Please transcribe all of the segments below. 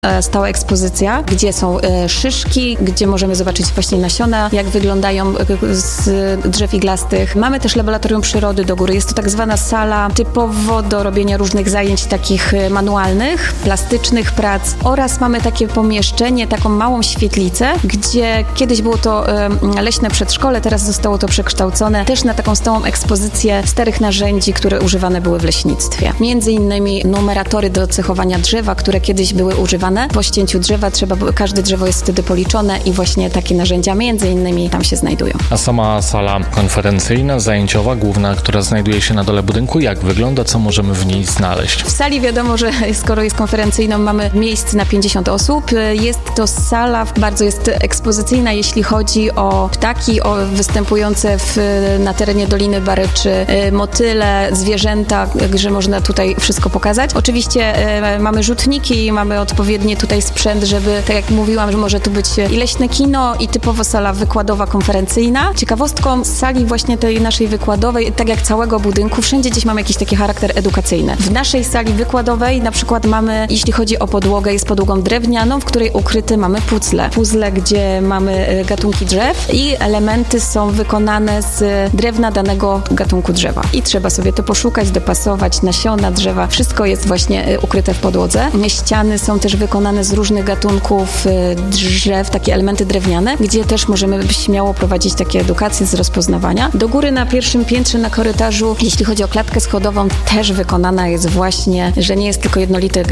stała ekspozycja, gdzie są szyszki, gdzie możemy zobaczyć właśnie nasiona, jak wyglądają z drzew iglastych. Mamy też laboratorium przyrody do góry. Jest to tak zwana sala typowo do robienia różnych zajęć takich manualnych, plastycznych prac oraz mamy takie pomieszczenie, taką małą świetlicę, gdzie kiedyś było to leśne przedszkole, teraz zostało to przekształcone też na taką stałą ekspozycję starych narzędzi, które używane były w leśnictwie. Między innymi numeratory do cechowania drzewa, które kiedyś były używane. Po ścięciu drzewa każde drzewo jest wtedy policzone i właśnie takie narzędzia między innymi tam się znajdują. A sama sala konferencyjna, zajęciowa, główna, która znajduje się na dole budynku, jak wygląda, co możemy w niej znaleźć? W sali wiadomo, że skoro jest konferencyjną, mamy miejsce na 50 osób. Jest to sala, bardzo jest ekspozycyjna, jeśli chodzi o ptaki, występujące na terenie Doliny Baryczy, motyle, zwierzęta, że można tutaj wszystko pokazać. Oczywiście mamy rzutniki i mamy odpowiedni tutaj sprzęt, żeby, tak jak mówiłam, że może tu być i leśne kino, i typowo sala wykładowa, konferencyjna. Ciekawostką z sali właśnie tej naszej wykładowej, tak jak całego budynku, wszędzie gdzieś mamy jakiś taki charakter edukacyjny. W naszej sali wykładowej na przykład mamy, jeśli chodzi o podłogę, jest podłogą drewnianą, w której ukryte mamy puzzle. Puzzle, gdzie mamy gatunki drzew i elementy są wykonane z drewna danego gatunku drzewa. I trzeba sobie to poszukać, dopasować, nasiona drzewa. Wszystko jest właśnie ukryte w podłodze. Ściany są też wykonane z różnych gatunków drzew, takie elementy drewniane, gdzie też możemy śmiało prowadzić takie edukacje z rozpoznawania. Do góry na pierwszym piętrze, na korytarzu, jeśli chodzi o klatkę schodową, też wykonana jest właśnie, że nie jest tylko jednolity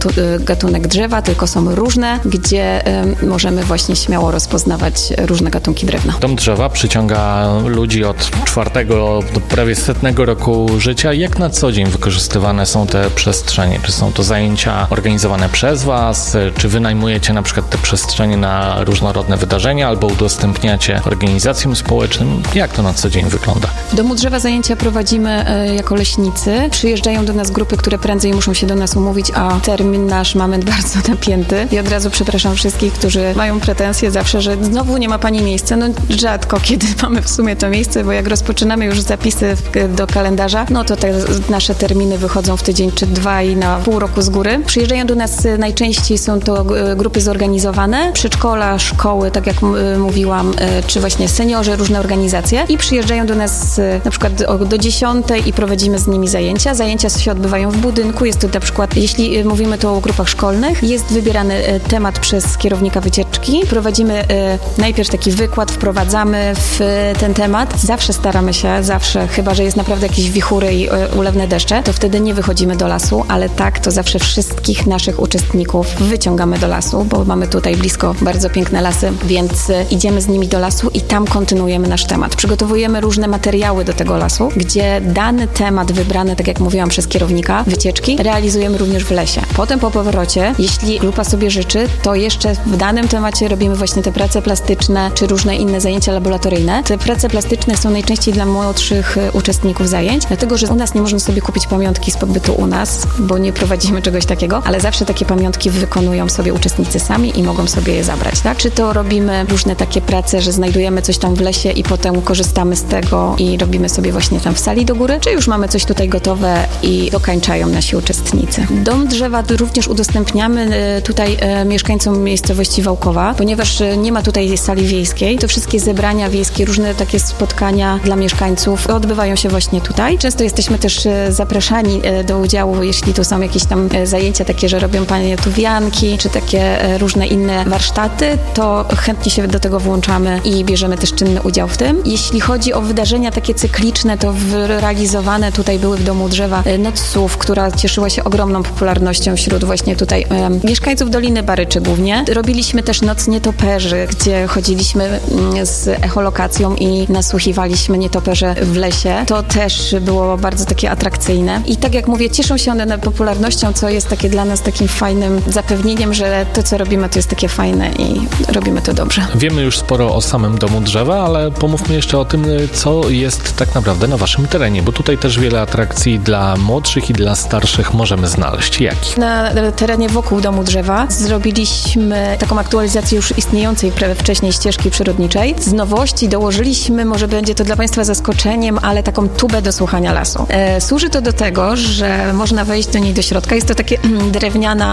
gatunek drzewa, tylko są różne, gdzie możemy właśnie śmiało rozpoznawać różne gatunki drewna. Dom drzewa przyciąga ludzi od 4 do prawie 100 roku życia. Jak na co dzień wykorzystywane są te przestrzenie? Czy są to zajęcia organizowane przez Was? Czy wynajmujecie na przykład te przestrzenie na różnorodne wydarzenia albo udostępniacie organizacjom społecznym? Jak to na co dzień wygląda? W Domu Drzewa zajęcia prowadzimy jako leśnicy. Przyjeżdżają do nas grupy, które prędzej muszą się do nas umówić, a termin nasz mamy bardzo napięty. I od razu przepraszam wszystkich, którzy mają pretensje zawsze, że znowu nie ma pani miejsca. No rzadko kiedy mamy w sumie to miejsce, bo jak rozpoczynamy już zapisy do kalendarza, no to te nasze terminy wychodzą w tydzień czy 2 i na pół roku z góry. Przyjeżdżają do nas najczęściej są to grupy zorganizowane, przedszkola, szkoły, tak jak mówiłam, czy właśnie seniorzy, różne organizacje i przyjeżdżają do nas na przykład do 10 i prowadzimy z nimi zajęcia. Zajęcia się odbywają w budynku. Jest to na przykład, jeśli mówimy tu o grupach szkolnych, jest wybierany temat przez kierownika wycieczki. Prowadzimy najpierw taki wykład, wprowadzamy w ten temat. Zawsze staramy się, chyba że jest naprawdę jakieś wichury i ulewne deszcze, to wtedy nie wychodzimy do lasu, ale tak, to zawsze wszystkich naszych uczestników wyciągamy do lasu, bo mamy tutaj blisko bardzo piękne lasy, więc idziemy z nimi do lasu i tam kontynuujemy nasz temat. Przygotowujemy różne materiały do tego lasu, gdzie dany temat wybrany, tak jak mówiłam, przez kierownika wycieczki, realizujemy również w lesie. Potem po powrocie, jeśli grupa sobie życzy, to jeszcze w danym temacie robimy właśnie te prace plastyczne, czy różne inne zajęcia laboratoryjne. Te prace plastyczne są najczęściej dla młodszych uczestników zajęć, dlatego, że u nas nie można sobie kupić pamiątki z pobytu u nas, bo nie prowadzimy czegoś takiego, ale zawsze takie pamiątki wykonują sobie uczestnicy sami i mogą sobie je zabrać, tak? Czy to robimy różne takie prace, że znajdujemy coś tam w lesie i potem korzystamy z tego i robimy sobie właśnie tam w sali do góry, czy już mamy coś tutaj gotowe i dokańczają nasi uczestnicy. Dom Drzewa również udostępniamy tutaj mieszkańcom miejscowości Wałkowa, ponieważ nie ma tutaj sali wiejskiej, to wszystkie zebrania wiejskie, różne takie spotkania dla mieszkańców odbywają się właśnie tutaj. Często jesteśmy też zapraszani do udziału, jeśli tu są jakieś tam zajęcia takie, że robią panie tu wianki, czy takie różne inne warsztaty, to chętnie się do tego włączamy i bierzemy też czynny udział w tym. Jeśli chodzi o wydarzenia takie cykliczne, to realizowane tutaj były w Domu Drzewa Noc Słów, która cieszyła się ogromną popularnością wśród właśnie tutaj mieszkańców Doliny Baryczy głównie. Robiliśmy też Noc Nietoperzy, gdzie chodziliśmy z echolokacją i nasłuchiwaliśmy nietoperze w lesie. To też było bardzo takie atrakcyjne. I tak jak mówię, cieszą się one popularnością, co jest takie dla nas takim fajnym zapewnieniem, że to, co robimy, to jest takie fajne i robimy to dobrze. Wiemy już sporo o samym Domu Drzewa, ale pomówmy jeszcze o tym, co jest tak naprawdę na waszym terenie, bo tutaj też wiele atrakcji dla młodszych i dla starszych możemy znaleźć. Jakich? Na terenie wokół Domu Drzewa zrobiliśmy taką aktualizację już istniejącej wcześniej ścieżki przyrodniczej. Z nowości dołożyliśmy, może będzie to dla Państwa zaskoczeniem, ale taką tubę do słuchania lasu. Służy to do tego, że można wejść do niej do środka. Jest to takie drewniana konstrukcja.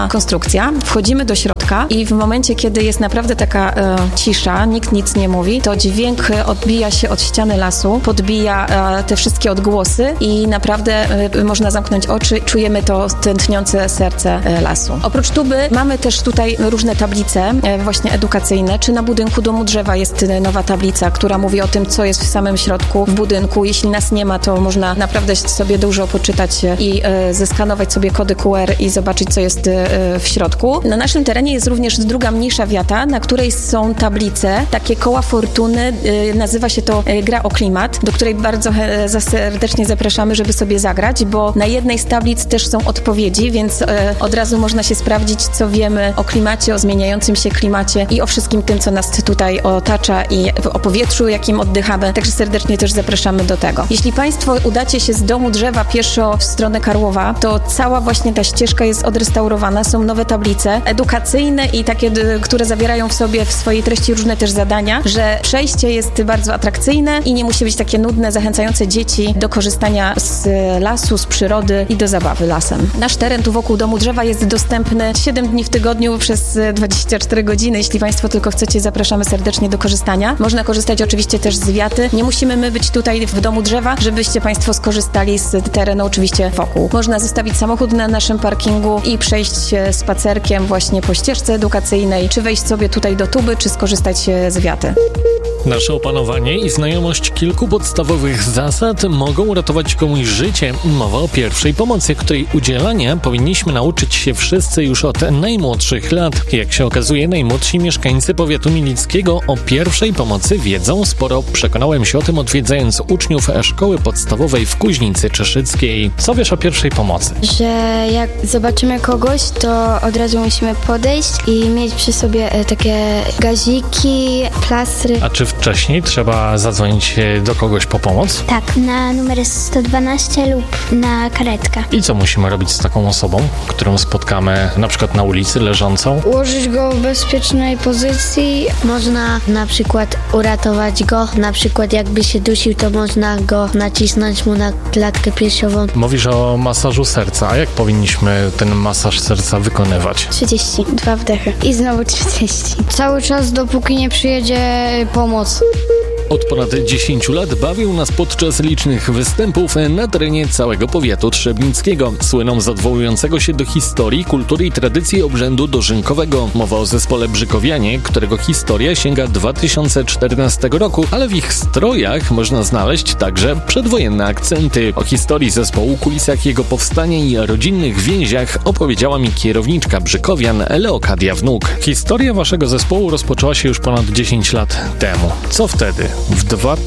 produkcja. Wchodzimy do środka i w momencie, kiedy jest naprawdę taka cisza, nikt nic nie mówi, to dźwięk odbija się od ściany lasu, podbija te wszystkie odgłosy i naprawdę można zamknąć oczy, czujemy to tętniące serce lasu. Oprócz tuby mamy też tutaj różne tablice właśnie edukacyjne, czy na budynku Domu Drzewa jest nowa tablica, która mówi o tym, co jest w samym środku w budynku. Jeśli nas nie ma, to można naprawdę sobie dużo poczytać i zeskanować sobie kody QR i zobaczyć, co jest w środku. Na naszym terenie jest również druga mniejsza wiata, na której są tablice, takie koła fortuny, nazywa się to gra o klimat, do której bardzo serdecznie zapraszamy, żeby sobie zagrać, bo na jednej z tablic też są odpowiedzi, więc od razu można się sprawdzić, co wiemy o klimacie, o zmieniającym się klimacie i o wszystkim tym, co nas tutaj otacza i o powietrzu, jakim oddychamy. Także serdecznie też zapraszamy do tego. Jeśli Państwo udacie się z Domu Drzewa pieszo w stronę Karłowa, to cała właśnie ta ścieżka jest odrestaurowana, są nowe tablice edukacyjne i takie, które zawierają w sobie w swojej treści różne też zadania, że przejście jest bardzo atrakcyjne i nie musi być takie nudne, zachęcające dzieci do korzystania z lasu, z przyrody i do zabawy lasem. Nasz teren tu wokół Domu Drzewa jest dostępny 7 dni w tygodniu przez 24 godziny. Jeśli Państwo tylko chcecie, zapraszamy serdecznie do korzystania. Można korzystać oczywiście też z wiaty. Nie musimy my być tutaj w Domu Drzewa, żebyście Państwo skorzystali z terenu oczywiście wokół. Można zostawić samochód na naszym parkingu i przejść spacerkiem właśnie po ścieżce edukacyjnej, czy wejść sobie tutaj do tuby, czy skorzystać z wiaty. Nasze opanowanie i znajomość kilku podstawowych zasad mogą ratować komuś życie. Mowa o pierwszej pomocy, której udzielania powinniśmy nauczyć się wszyscy już od najmłodszych lat. Jak się okazuje, najmłodsi mieszkańcy powiatu milickiego o pierwszej pomocy wiedzą sporo. Przekonałem się o tym, odwiedzając uczniów szkoły podstawowej w Kuźnicy Czeszyckiej. Co wiesz o pierwszej pomocy? Że jak zobaczymy kogoś, to od razu musimy podejść i mieć przy sobie takie gaziki, plastry. A czy wcześniej trzeba zadzwonić do kogoś po pomoc? Tak, na numer 112 lub na karetkę. I co musimy robić z taką osobą, którą spotkamy na przykład na ulicy leżącą? Ułożyć go w bezpiecznej pozycji. Można na przykład uratować go, na przykład jakby się dusił, to można go nacisnąć mu na klatkę piersiową. Mówisz o masażu serca, a jak powinniśmy ten masaż serca wykonywać? 32 wdechy i znowu 30. Cały czas, dopóki nie przyjedzie pomoc. Od ponad 10 lat bawią nas podczas licznych występów na terenie całego powiatu trzebnickiego. Słyną z odwołującego się do historii, kultury i tradycji obrzędu dożynkowego. Mowa o zespole Brzykowianie, którego historia sięga 2014 roku, ale w ich strojach można znaleźć także przedwojenne akcenty. O historii zespołu, kulisach jego powstania i rodzinnych więziach opowiedziała mi kierowniczka Brzykowian Leokadia Wnuk. Historia waszego zespołu rozpoczęła się już ponad 10 lat temu. Co wtedy? W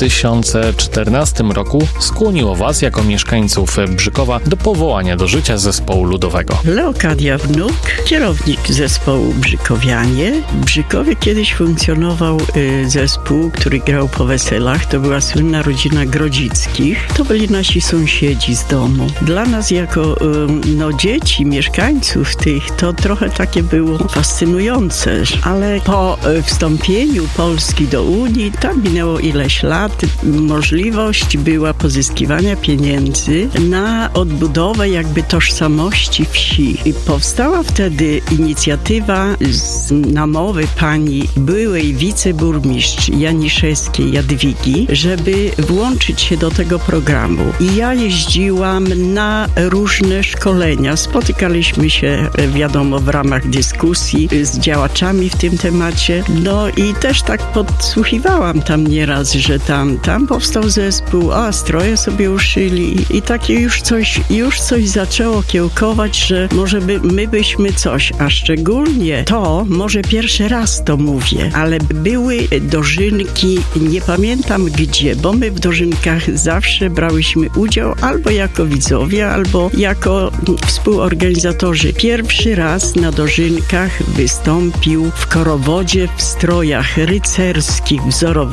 2014 roku skłoniło was, jako mieszkańców Brzykowa, do powołania do życia zespołu ludowego. Leokadia Wnuk, kierownik zespołu Brzykowianie. W Brzykowie kiedyś funkcjonował zespół, który grał po weselach. To była słynna rodzina Grodzickich. To byli nasi sąsiedzi z domu. Dla nas jako dzieci, mieszkańców tych, to trochę takie było fascynujące. Ale po wstąpieniu Polski do Unii, tam minęło ileś lat, możliwość była pozyskiwania pieniędzy na odbudowę jakby tożsamości wsi. I powstała wtedy inicjatywa z namowy pani byłej wiceburmistrz Janiszewskiej Jadwigi, żeby włączyć się do tego programu. I ja jeździłam na różne szkolenia. Spotykaliśmy się, wiadomo, w ramach dyskusji z działaczami w tym temacie. No i też tak podsłuchiwałam tam nieraz, że tam powstał zespół, a stroje sobie uszyli i takie już coś zaczęło kiełkować, że może my byśmy coś, a szczególnie to, może pierwszy raz to mówię, ale były dożynki, nie pamiętam gdzie, bo my w dożynkach zawsze brałyśmy udział albo jako widzowie, albo jako współorganizatorzy. Pierwszy raz na dożynkach wystąpił w Korowodzie w strojach rycerskich, wzorowanych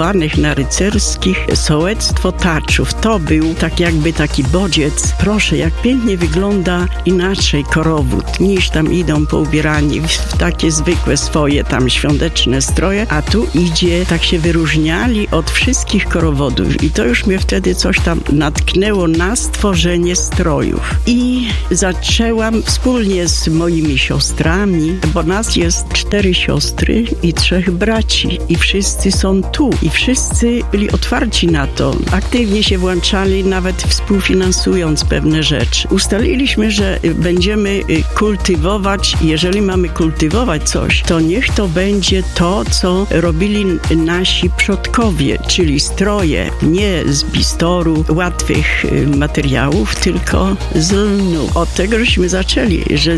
na Rycerskich sołectwo Taczów. To był tak jakby taki bodziec. Proszę, jak pięknie wygląda inaczej korowód, niż tam idą poubierani w takie zwykłe swoje tam świąteczne stroje, a tu idzie, tak się wyróżniali od wszystkich korowodów i to już mnie wtedy coś tam natknęło na stworzenie strojów. I zaczęłam wspólnie z moimi siostrami, bo nas jest 4 siostry i 3 braci i wszyscy są tu i wszyscy byli otwarci na to. Aktywnie się włączali, nawet współfinansując pewne rzeczy. Ustaliliśmy, że będziemy kultywować, jeżeli mamy kultywować coś, to niech to będzie to, co robili nasi przodkowie, czyli stroje, nie z bistoru, łatwych materiałów, tylko z lnu. Od tego żeśmy zaczęli, że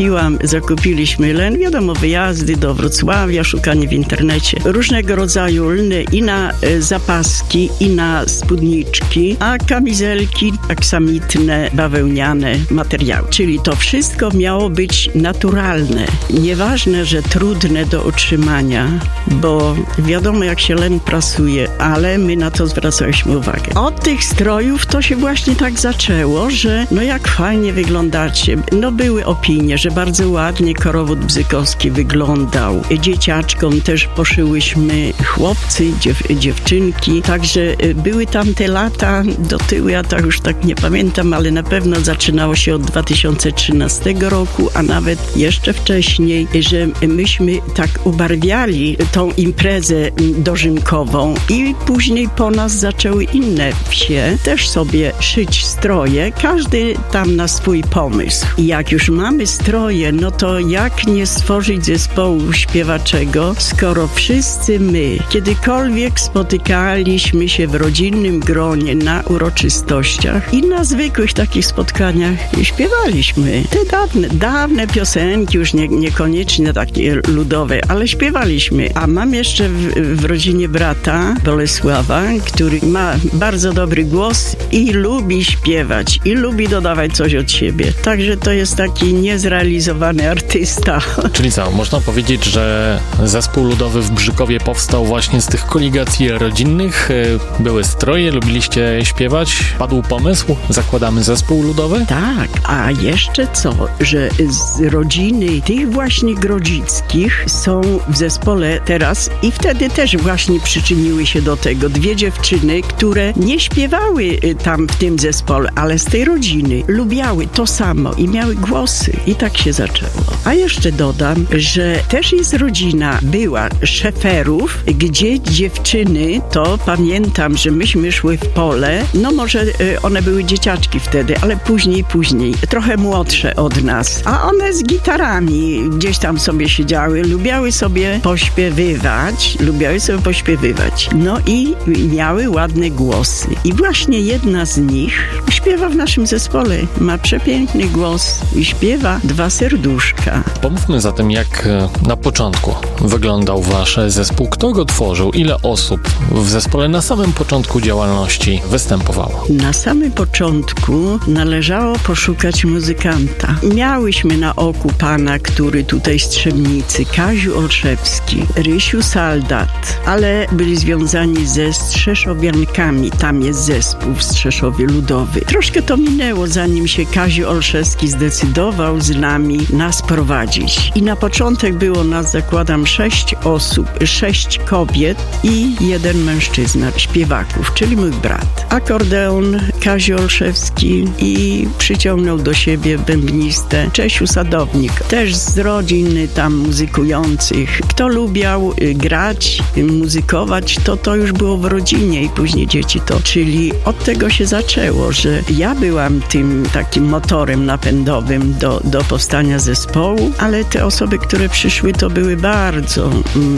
zakupiliśmy len, wiadomo, wyjazdy do Wrocławia, szukanie w internecie, różnego rodzaju lny i na zapaski, i na spódniczki, a kamizelki aksamitne, bawełniane materiały. Czyli to wszystko miało być naturalne. Nieważne, że trudne do utrzymania, bo wiadomo, jak się len prasuje, ale my na to zwracaliśmy uwagę. Od tych strojów to się właśnie tak zaczęło, że no jak fajnie wyglądacie. No były opinie, że bardzo ładnie korowód bzykowski wyglądał. Dzieciaczkom też poszyłyśmy chłopcy, dziewczynki, także były tam te lata do tyłu, ja tak już tak nie pamiętam, ale na pewno zaczynało się od 2013 roku, a nawet jeszcze wcześniej, że myśmy tak ubarwiali tą imprezę dożynkową i później po nas zaczęły inne wsie też sobie szyć stroje, każdy tam na swój pomysł. I jak już mamy stroje, no to jak nie stworzyć zespołu śpiewaczego, skoro wszyscy my kiedykolwiek spotykaliśmy się w rodzinnym gronie na uroczystościach i na zwykłych takich spotkaniach śpiewaliśmy. Te dawne piosenki, już niekoniecznie takie ludowe, ale śpiewaliśmy. A mam jeszcze w rodzinie brata Bolesława, który ma bardzo dobry głos i lubi śpiewać i lubi dodawać coś od siebie. Także to jest taki niezrealizowany artysta. Czyli co, można powiedzieć, że zespół ludowy w Brzykowie powstał właśnie z tych koligacji rodzinnych? Były stroje, lubiliście śpiewać? Padł pomysł? Zakładamy zespół ludowy? Tak, a jeszcze co, że z rodziny tych właśnie Grodzickich są w zespole teraz i wtedy też właśnie przyczyniły się do tego 2 dziewczyny, które nie śpiewały tam w tym zespole, ale z tej rodziny lubiały to samo i miały głosy i tak się zaczęło. A jeszcze dodam, że też jest rodzina, była Szeferów, gdzie dziewczyny, to pamiętam, że myśmy szły w pole, no może one były dzieciaczki wtedy, ale później, trochę młodsze od nas, a one z gitarami gdzieś tam sobie siedziały, lubiały sobie pośpiewywać, no i miały ładne głosy. I właśnie jedna z nich śpiewa w naszym zespole, ma przepiękny głos i śpiewa 2 serduszka. Pomówmy zatem, jak na początku wyglądał wasz zespół, kto go tworzył, ile osób w zespole na samym początku działalności występowało? Na samym początku należało poszukać muzykanta. Miałyśmy na oku pana, który tutaj z Trzebnicy, Kaziu Olszewski, Rysiu Saldat, ale byli związani ze Strzeszowiankami. Tam jest zespół w Strzeszowie Ludowy. Troszkę to minęło, zanim się Kaziu Olszewski zdecydował z nami nas prowadzić. I na początek było nas, zakładam, 6 osób, 6 kobiet i 1 mężczyzna, śpiewaków, czyli mój brat. Akordeon Kaziu Olszewski i przyciągnął do siebie bębnistę Czesiu Sadownik, też z rodzin tam muzykujących. Kto lubiał grać, muzykować, to już było w rodzinie i później dzieci to. Czyli od tego się zaczęło, że ja byłam tym takim motorem napędowym do powstania zespołu, ale te osoby, które przyszły, to były bardzo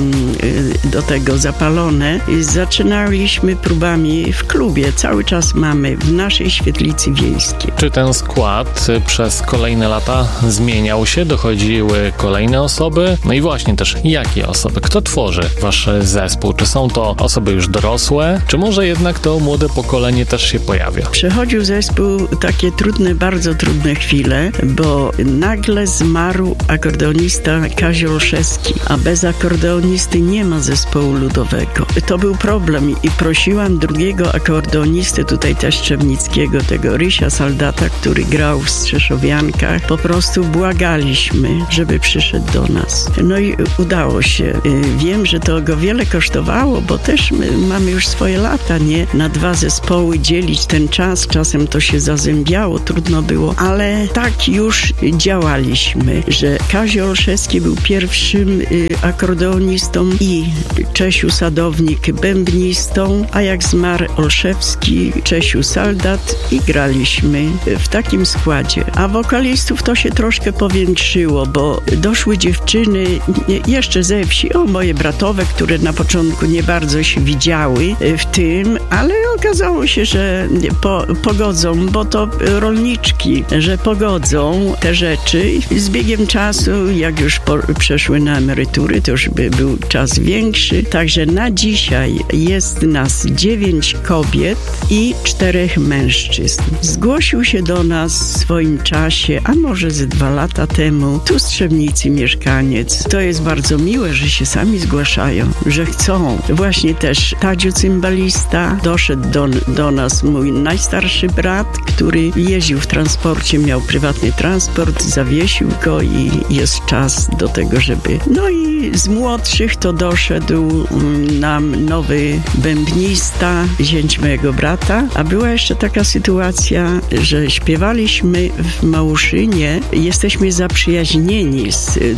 do tego zapalone. Zaczynaliśmy próbami w klubie. Cały czas mamy w naszej świetlicy wiejskiej. Czy ten skład przez kolejne lata zmieniał się? Dochodziły kolejne osoby? No i właśnie też, jakie osoby? Kto tworzy wasz zespół? Czy są to osoby już dorosłe? Czy może jednak to młode pokolenie też się pojawia? Przechodził zespół takie trudne, bardzo trudne chwile, bo nagle zmarł akordeonista Kazio Olszewski, a bez akordeonisty nie ma zespołu ludowego. to był problem i prosiłam drugiego akordeonistę, tutaj też Trzebnickiego, tego Rysia Saldata, który grał w Strzeszowiankach. Po prostu błagaliśmy, żeby przyszedł do nas. No i udało się. Wiem, że to go wiele kosztowało, bo też my mamy już swoje lata, nie? Na 2 zespoły dzielić ten czas. Czasem to się zazębiało, trudno było, ale tak już działaliśmy, że Kazio Olszewski był pierwszym akordeonistą i Czesiu Sadownik bębnistą, a jak zmarł Olszewski, Czesiu Saldat i graliśmy w takim składzie. A wokalistów to się troszkę powiększyło, bo doszły dziewczyny jeszcze ze wsi, moje bratowe, które na początku nie bardzo się widziały w tym, ale okazało się, że pogodzą, bo to rolniczki, że pogodzą te rzeczy. Z biegiem czasu, jak już przeszły na emerytury, to już był czas większy. Także na dzisiaj jest nas 9 kobiet i 4 mężczyzn. Zgłosił się do nas w swoim czasie, a może ze 2 lata temu, tu z Trzebnicy mieszkaniec. To jest bardzo miłe, że się sami zgłaszają, że chcą. Właśnie też Tadziu cymbalista, doszedł do nas mój najstarszy brat, który jeździł w transporcie, miał prywatny transport, zawiesił go i jest czas do tego, żeby... No i z młodszych to doszedł nam nowy bębnista, zięć mojego brata, a była jeszcze taka sytuacja, że śpiewaliśmy w Małuszynie, jesteśmy zaprzyjaźnieni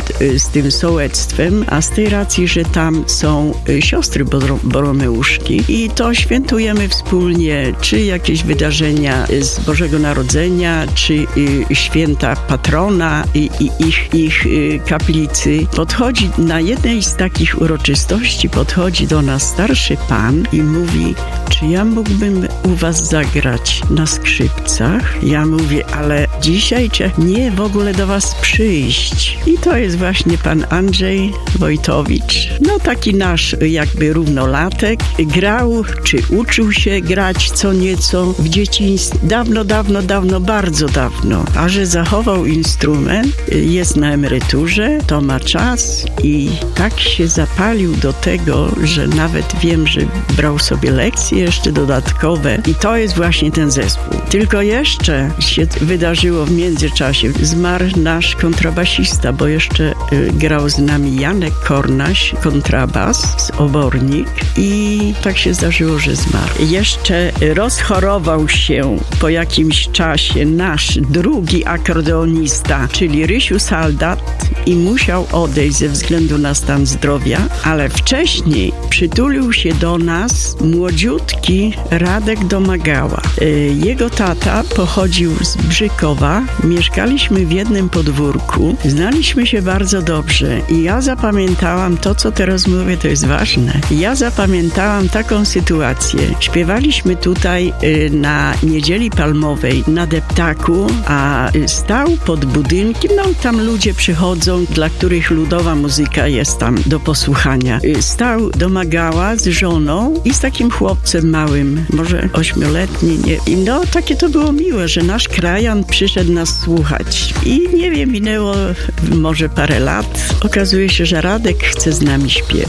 z tym sołectwem, a z tej racji, że tam są siostry Boromeuszki i to świętujemy wspólnie, czy jakieś wydarzenia z Bożego Narodzenia, czy święta patrona i ich kaplicy. Podchodzi na jednej z takich uroczystości, podchodzi do nas starszy pan i mówi, czy ja mógłbym u was zagrać na skrzypcach? Ja mówię, ale dzisiaj nie, w ogóle do was przyjść. I to jest właśnie pan Andrzej Wojtowicz. No taki nasz jakby równolatek. Grał, czy uczył się grać co nieco w dzieciństwie. Dawno, bardzo dawno. A że zachował instrument, jest na emeryturze, to ma czas i tak się zapalił do tego, że nawet wiem, że brał sobie lekcje jeszcze dodatkowe i to jest właśnie ten zespół. Tylko jeszcze się wydarzyło w międzyczasie. Zmarł nasz kontrabasista, bo jeszcze grał z nami Janek Kornaś, kontrabas z Obornik i tak się zdarzyło, że zmarł. Jeszcze rozchorował się po jakimś czasie nasz drugi akordeonista, czyli Rysiu Saldat i musiał odejść ze względu na stan zdrowia, ale wcześniej przytulił się do nas młodziutki Radek Domagała. Jego tata pochodził z Brzykowa, mieszkaliśmy w jednym podwórku, znaliśmy się bardzo dobrze i ja zapamiętałam to, co teraz mówię, to jest ważne. Ja zapamiętałam taką sytuację. Śpiewaliśmy tutaj na Niedzieli Palmowej na deptaku, a stał pod budynkiem, no tam ludzie przychodzą, dla których ludowa muzyka jest tam do posłuchania. Stał Domagała z żoną i z takim chłopcem małym, może 8-letni, nie. I no takie to było miłe, że nasz krajan przyszedł nas słuchać. I nie wiem, minęło może parę lat. Okazuje się, że Radek chce z nami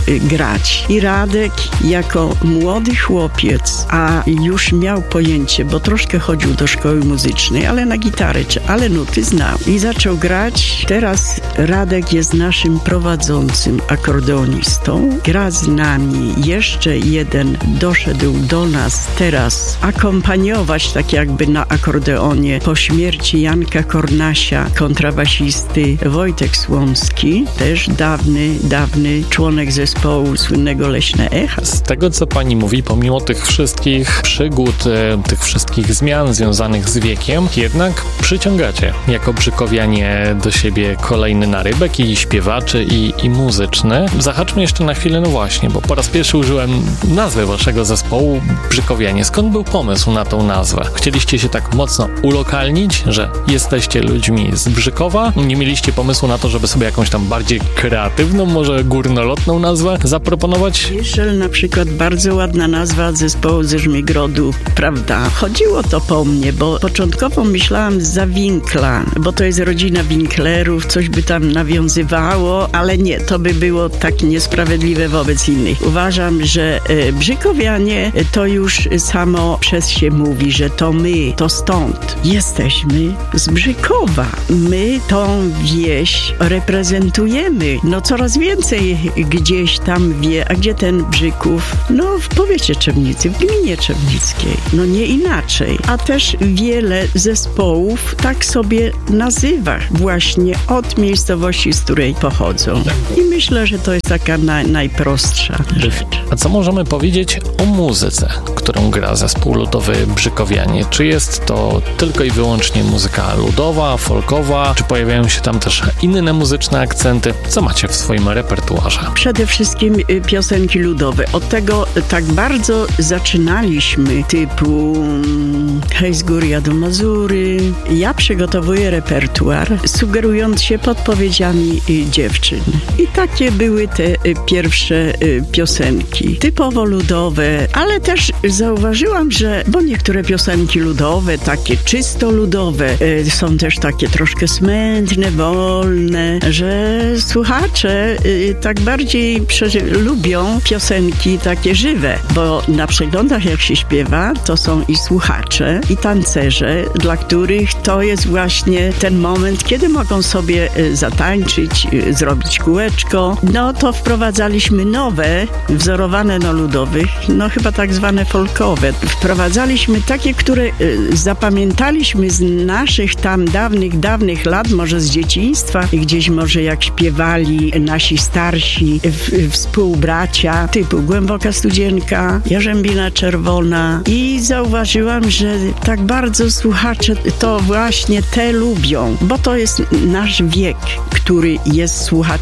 grać. I Radek jako młody chłopiec, a już miał pojęcie, bo troszkę chodził do szkoły muzycznej, ale na gitarę, ale nuty znał. I zaczął grać. Teraz Radek jest naszym prowadzącym akordeonistą. Gra z nami. Jeszcze jeden doszedł do nas teraz akompaniować tak jakby na akordeonie po śmierci Janka Kornasia, kontrabasisty Wojtek Słomski, też dawny członek zespołu słynnego Leśne Echa. Z tego, co pani mówi, pomimo tych wszystkich przygód, tych wszystkich zmian związanych z wiekiem, jednak przyciągacie jako Brzykowianie do siebie kolejny narybek i śpiewaczy, i muzyczny. Zahaczmy jeszcze na chwilę, no właśnie, bo po raz pierwszy użyłem nazwy waszego zespołu Brzykowianie. Skąd był pomysł na tą nazwę? Chcieliście się tak mocno ulokalnić, że jesteście ludźmi z Brzykowa? Nie mieliście pomysłu na to, żeby sobie jakąś tam bardziej kreatywną, może górnolotną nazwę zaproponować? Jeszel na przykład, bardzo ładna nazwa zespołu ze Żmigrodu, prawda? Chodziło to po mnie, bo początkowo myślałam za Winkla, bo to jest rodzina Winklerów, coś by tam tam nawiązywało, ale nie, to by było tak niesprawiedliwe wobec innych. Uważam, że Brzykowianie to już samo przez się mówi, że to my, to stąd. Jesteśmy z Brzykowa. My tą wieś reprezentujemy. No coraz więcej gdzieś tam wie, a gdzie ten Brzyków? No w powiecie Trzebnicy, w gminie trzebnickiej. No nie inaczej. A też wiele zespołów tak sobie nazywa właśnie od miejscowości, z której pochodzą. I myślę, że to jest taka najprostsza rzecz. A co możemy powiedzieć o muzyce, którą gra zespół ludowy Brzykowianie? Czy jest to tylko i wyłącznie muzyka ludowa, folkowa? Czy pojawiają się tam też inne muzyczne akcenty? Co macie w swoim repertuarze? Przede wszystkim piosenki ludowe. Od tego tak bardzo zaczynaliśmy, typu hej z góry ja do Mazury. Ja przygotowuję repertuar, sugerując się podpowiedziami dziewczyn. I takie były te pierwsze piosenki. Typowo ludowe, ale też zauważyłam, że, bo niektóre piosenki ludowe, takie czysto ludowe, są też takie troszkę smętne, wolne, że słuchacze tak bardziej lubią piosenki takie żywe, bo na przeglądach jak się śpiewa, to są i słuchacze, i tancerze, dla których to jest właśnie ten moment, kiedy mogą sobie zatańczyć, zrobić kółeczko. No to wprowadzaliśmy nowe, wzorowane na ludowych, no chyba tak zwane folkowe. Wprowadzaliśmy takie, które zapamiętaliśmy z naszych tam dawnych lat, może z dzieciństwa, gdzieś może jak śpiewali nasi starsi współbracia, typu Głęboka Studzienka, Jarzębina Czerwona, i zauważyłam, że tak bardzo słuchacze to właśnie te lubią, bo to jest nasz wiek, który jest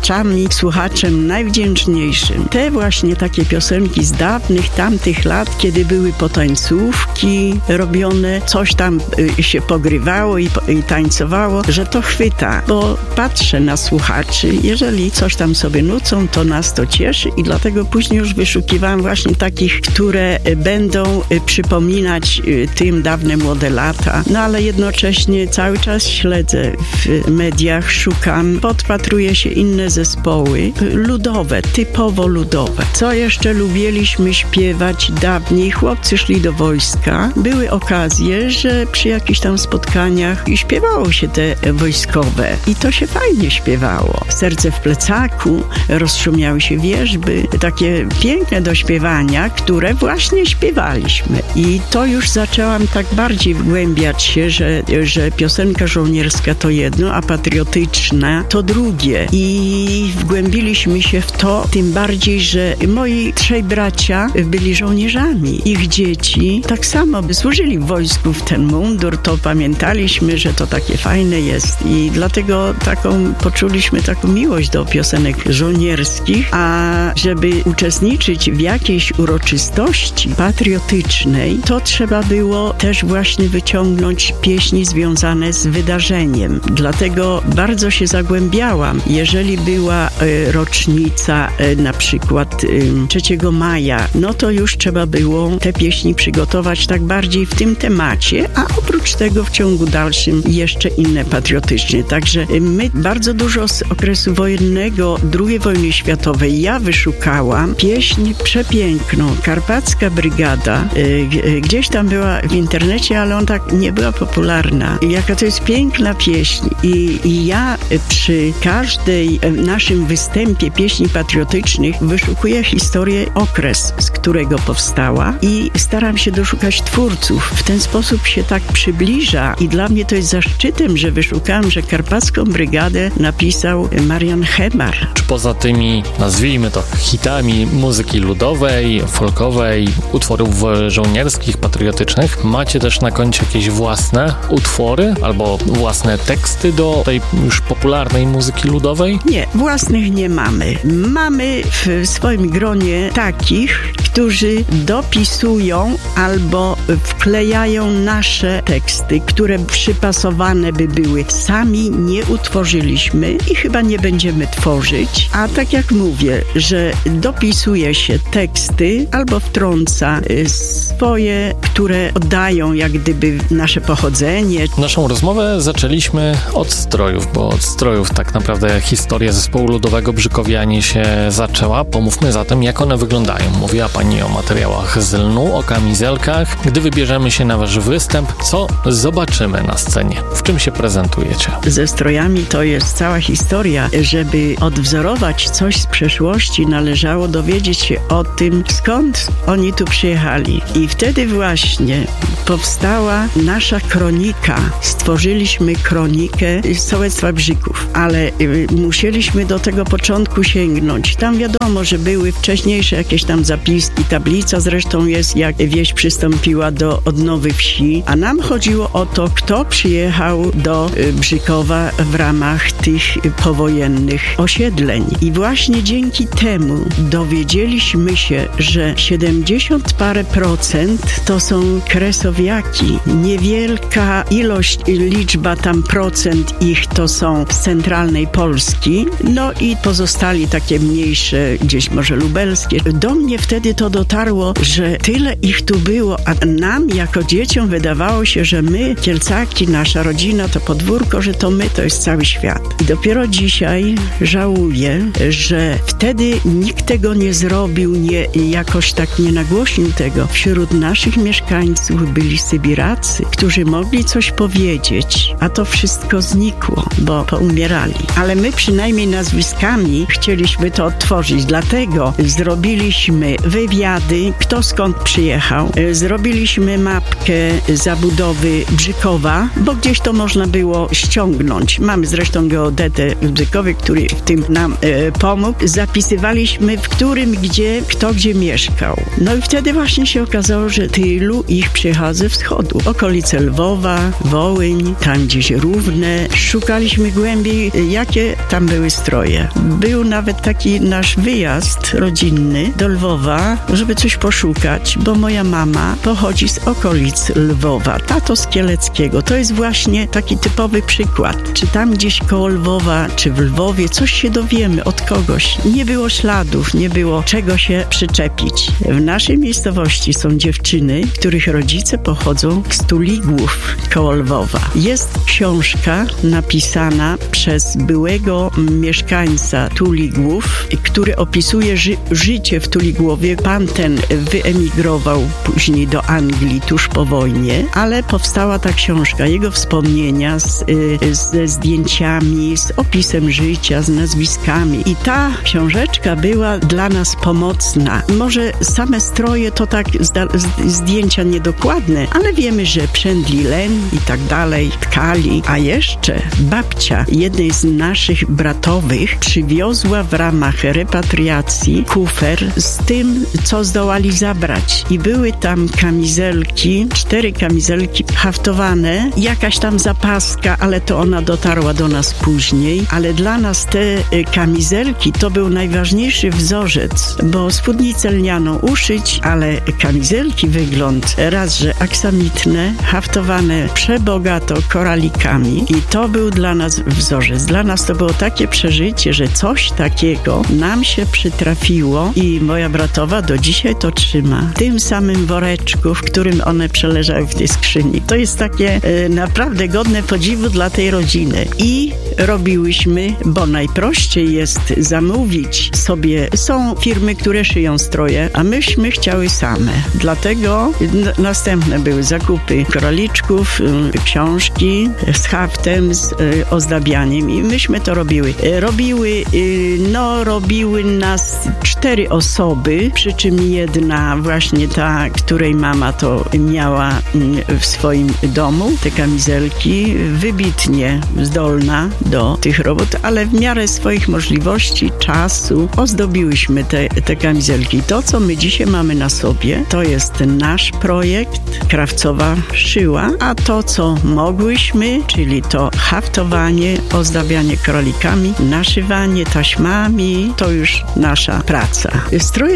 słuchaczem najwdzięczniejszym. Te właśnie takie piosenki z tamtych lat, kiedy były potańcówki robione, coś tam się pogrywało i tańcowało, że to chwyta, bo patrzę na słuchaczy, jeżeli coś tam sobie nucą, to nas to cieszy i dlatego później już wyszukiwałam właśnie takich, które będą przypominać tym dawne młode lata, no ale jednocześnie cały czas śledzę w mediach, szukam, podpatruję się inne zespoły ludowe, typowo ludowe. Co jeszcze lubiliśmy śpiewać dawniej? Chłopcy szli do wojska. Były okazje, że przy jakichś tam spotkaniach śpiewało się te wojskowe i to się fajnie śpiewało. Serce w plecaku, rozszumiały się wierzby, takie piękne do śpiewania, które właśnie śpiewaliśmy. I to już zaczęłam tak bardziej wgłębiać się, że piosenka żołnierska to jedno, a patriotyczna to drugie. I wgłębiliśmy się w to, tym bardziej, że moi trzej bracia byli żołnierzami. Ich dzieci tak samo służyli w wojsku w ten mundur, to pamiętaliśmy, że to takie fajne jest i dlatego poczuliśmy taką miłość do piosenek żołnierskich, a żeby uczestniczyć w jakiejś uroczystości patriotycznej, to trzeba było też właśnie wyciągnąć pieśni związane z wydarzeniem. Dlatego bardzo się zagłębiałam. Jeżeli była rocznica na przykład 3 maja, no to już trzeba było te pieśni przygotować tak bardziej w tym temacie, a oprócz tego w ciągu dalszym jeszcze inne patriotyczne. Także my bardzo dużo z okresu wojennego, II wojny światowej, ja wyszukałam pieśń przepiękną, Karpacka Brygada. Gdzieś tam była w internecie, ale ona tak nie była popularna. Jaka to jest piękna pieśń. I ja przy każdej naszym występie pieśni patriotycznych wyszukuję historię, okres, z którego powstała i staram się doszukać twórców. W ten sposób się tak przybliża i dla mnie to jest zaszczytem, że wyszukałam, że Karpacką Brygadę napisał Marian Hemar. Czy poza tymi, nazwijmy to, hitami muzyki ludowej, folkowej, utworów żołnierskich, patriotycznych, macie też na koncie jakieś własne utwory albo własne teksty do tej już popularnej muzyki ludowej? Nie, własnych nie mamy. Mamy w swoim gronie takich, którzy dopisują albo wklejają nasze teksty, które przypasowane by były. Sami nie utworzyliśmy i chyba nie będziemy tworzyć. A tak jak mówię, że dopisuje się teksty albo wtrąca swoje, które oddają jak gdyby nasze pochodzenie. Naszą rozmowę zaczęliśmy od strojów, bo od strojów tak naprawdę historia zespołu ludowego Brzykowianie się zaczęła. Pomówmy zatem, jak one wyglądają. Mówiła Pani o materiałach z lnu, o kamizelkach. Gdy wybierzemy się na Wasz występ, co zobaczymy na scenie? W czym się prezentujecie? Ze strojami to jest cała historia. Żeby odwzorować coś z przeszłości, należało dowiedzieć się o tym, skąd oni tu przyjechali. I wtedy właśnie powstała nasza kronika. Stworzyliśmy kronikę sołectwa Brzyków, ale musieliśmy do tego początku sięgnąć. Tam wiadomo, że były wcześniejsze jakieś tam zapiski, tablica zresztą jest, jak wieś przystąpiła do odnowy wsi, a nam chodziło o to, kto przyjechał do Brzykowa w ramach tych powojennych osiedleń. I właśnie dzięki temu dowiedzieliśmy się, że 70 parę procent to są kresowiaki. Niewielka liczba tam procent ich to są z centralnej Polski, no i pozostali takie mniejsze, gdzieś może lubelskie. Do mnie wtedy to dotarło, że tyle ich tu było, a nam jako dzieciom wydawało się, że my, Kielcaki, nasza rodzina, to podwórko, że to my, to jest cały świat. I dopiero dzisiaj żałuję, że wtedy nikt tego nie zrobił, jakoś tak nie nagłośnił tego. Wśród naszych mieszkańców byli Sybiracy, którzy mogli coś powiedzieć, a to wszystko znikło, bo poumierali. Ale my przynajmniej nazwiskami chcieliśmy to odtworzyć, dlatego zrobiliśmy wywiady, kto skąd przyjechał. Zrobiliśmy mapkę zabudowy Brzykowa, bo gdzieś to można było ściągnąć. Mamy zresztą geodetę w Brzykowie, który w tym nam pomógł. Zapisywaliśmy, w którym kto gdzie mieszkał. No i wtedy właśnie się okazało, że tylu ich przyjechał ze wschodu. Okolice Lwowa, Wołyń, tam gdzieś Równe. Szukaliśmy głębiej, jakie tam były stroje. Był nawet taki nasz wyjazd rodzinny do Lwowa, żeby coś poszukać, bo moja mama pochodzi z okolic Lwowa, tato z Kieleckiego. To jest właśnie taki typowy przykład. Czy tam gdzieś koło Lwowa, czy w Lwowie coś się dowiemy od kogoś. Nie było śladów, nie było czego się przyczepić. W naszej miejscowości są dziewczyny, których rodzice pochodzą z Tuligłów koło Lwowa. Jest książka napisana przez byłego mieszkańca Tuligłów, który opisuje życie w Tuligłowie. Pan ten wyemigrował później do Anglii tuż po wojnie, ale powstała ta książka, jego wspomnienia ze zdjęciami, z opisem życia, z nazwiskami. I ta książeczka była dla nas pomocna. Może same stroje to tak zdjęcia niedokładne, ale wiemy, że przędli len i tak dalej, tkali. A jeszcze babcia jednej z naszych bratowych przywiozła w ramach repatriacji kufer z tym, co zdołali zabrać. I były tam kamizelki, 4 kamizelki haftowane, jakaś tam zapaska, ale to ona dotarła do nas później. Ale dla nas te kamizelki to był najważniejszy wzorzec, bo spódnicę lnianą uszyć, ale kamizelki wygląd raz, że aksamitne, haftowane przebogato koralikami i to był dla nas wzorzec. Dla nas to było takie przeżycie, że coś takiego nam się przytrafiło i moja bratowa do dzisiaj to trzyma. W tym samym woreczku, w którym one przeleżały w tej skrzyni. To jest takie naprawdę godne podziwu dla tej rodziny. I robiłyśmy, bo najprościej jest zamówić sobie. Są firmy, które szyją stroje, a myśmy chciały same. Dlatego następne były zakupy koraliczków, książki z haftem, z ozdabianiem i myśmy to robiły. Robiły nas 4 osoby, przy czym jedna właśnie ta, której mama to miała w swoim domu, te kamizelki, wybitnie zdolna do tych robót, ale w miarę swoich możliwości, czasu ozdobiłyśmy te kamizelki. To, co my dzisiaj mamy na sobie, to jest nasz projekt. Krawcowa szyła, a to, co mogłyśmy, czyli to haftowanie, ozdabianie kralikami, naszywanie taśmami, to już nasza praca. Stroje kieleckie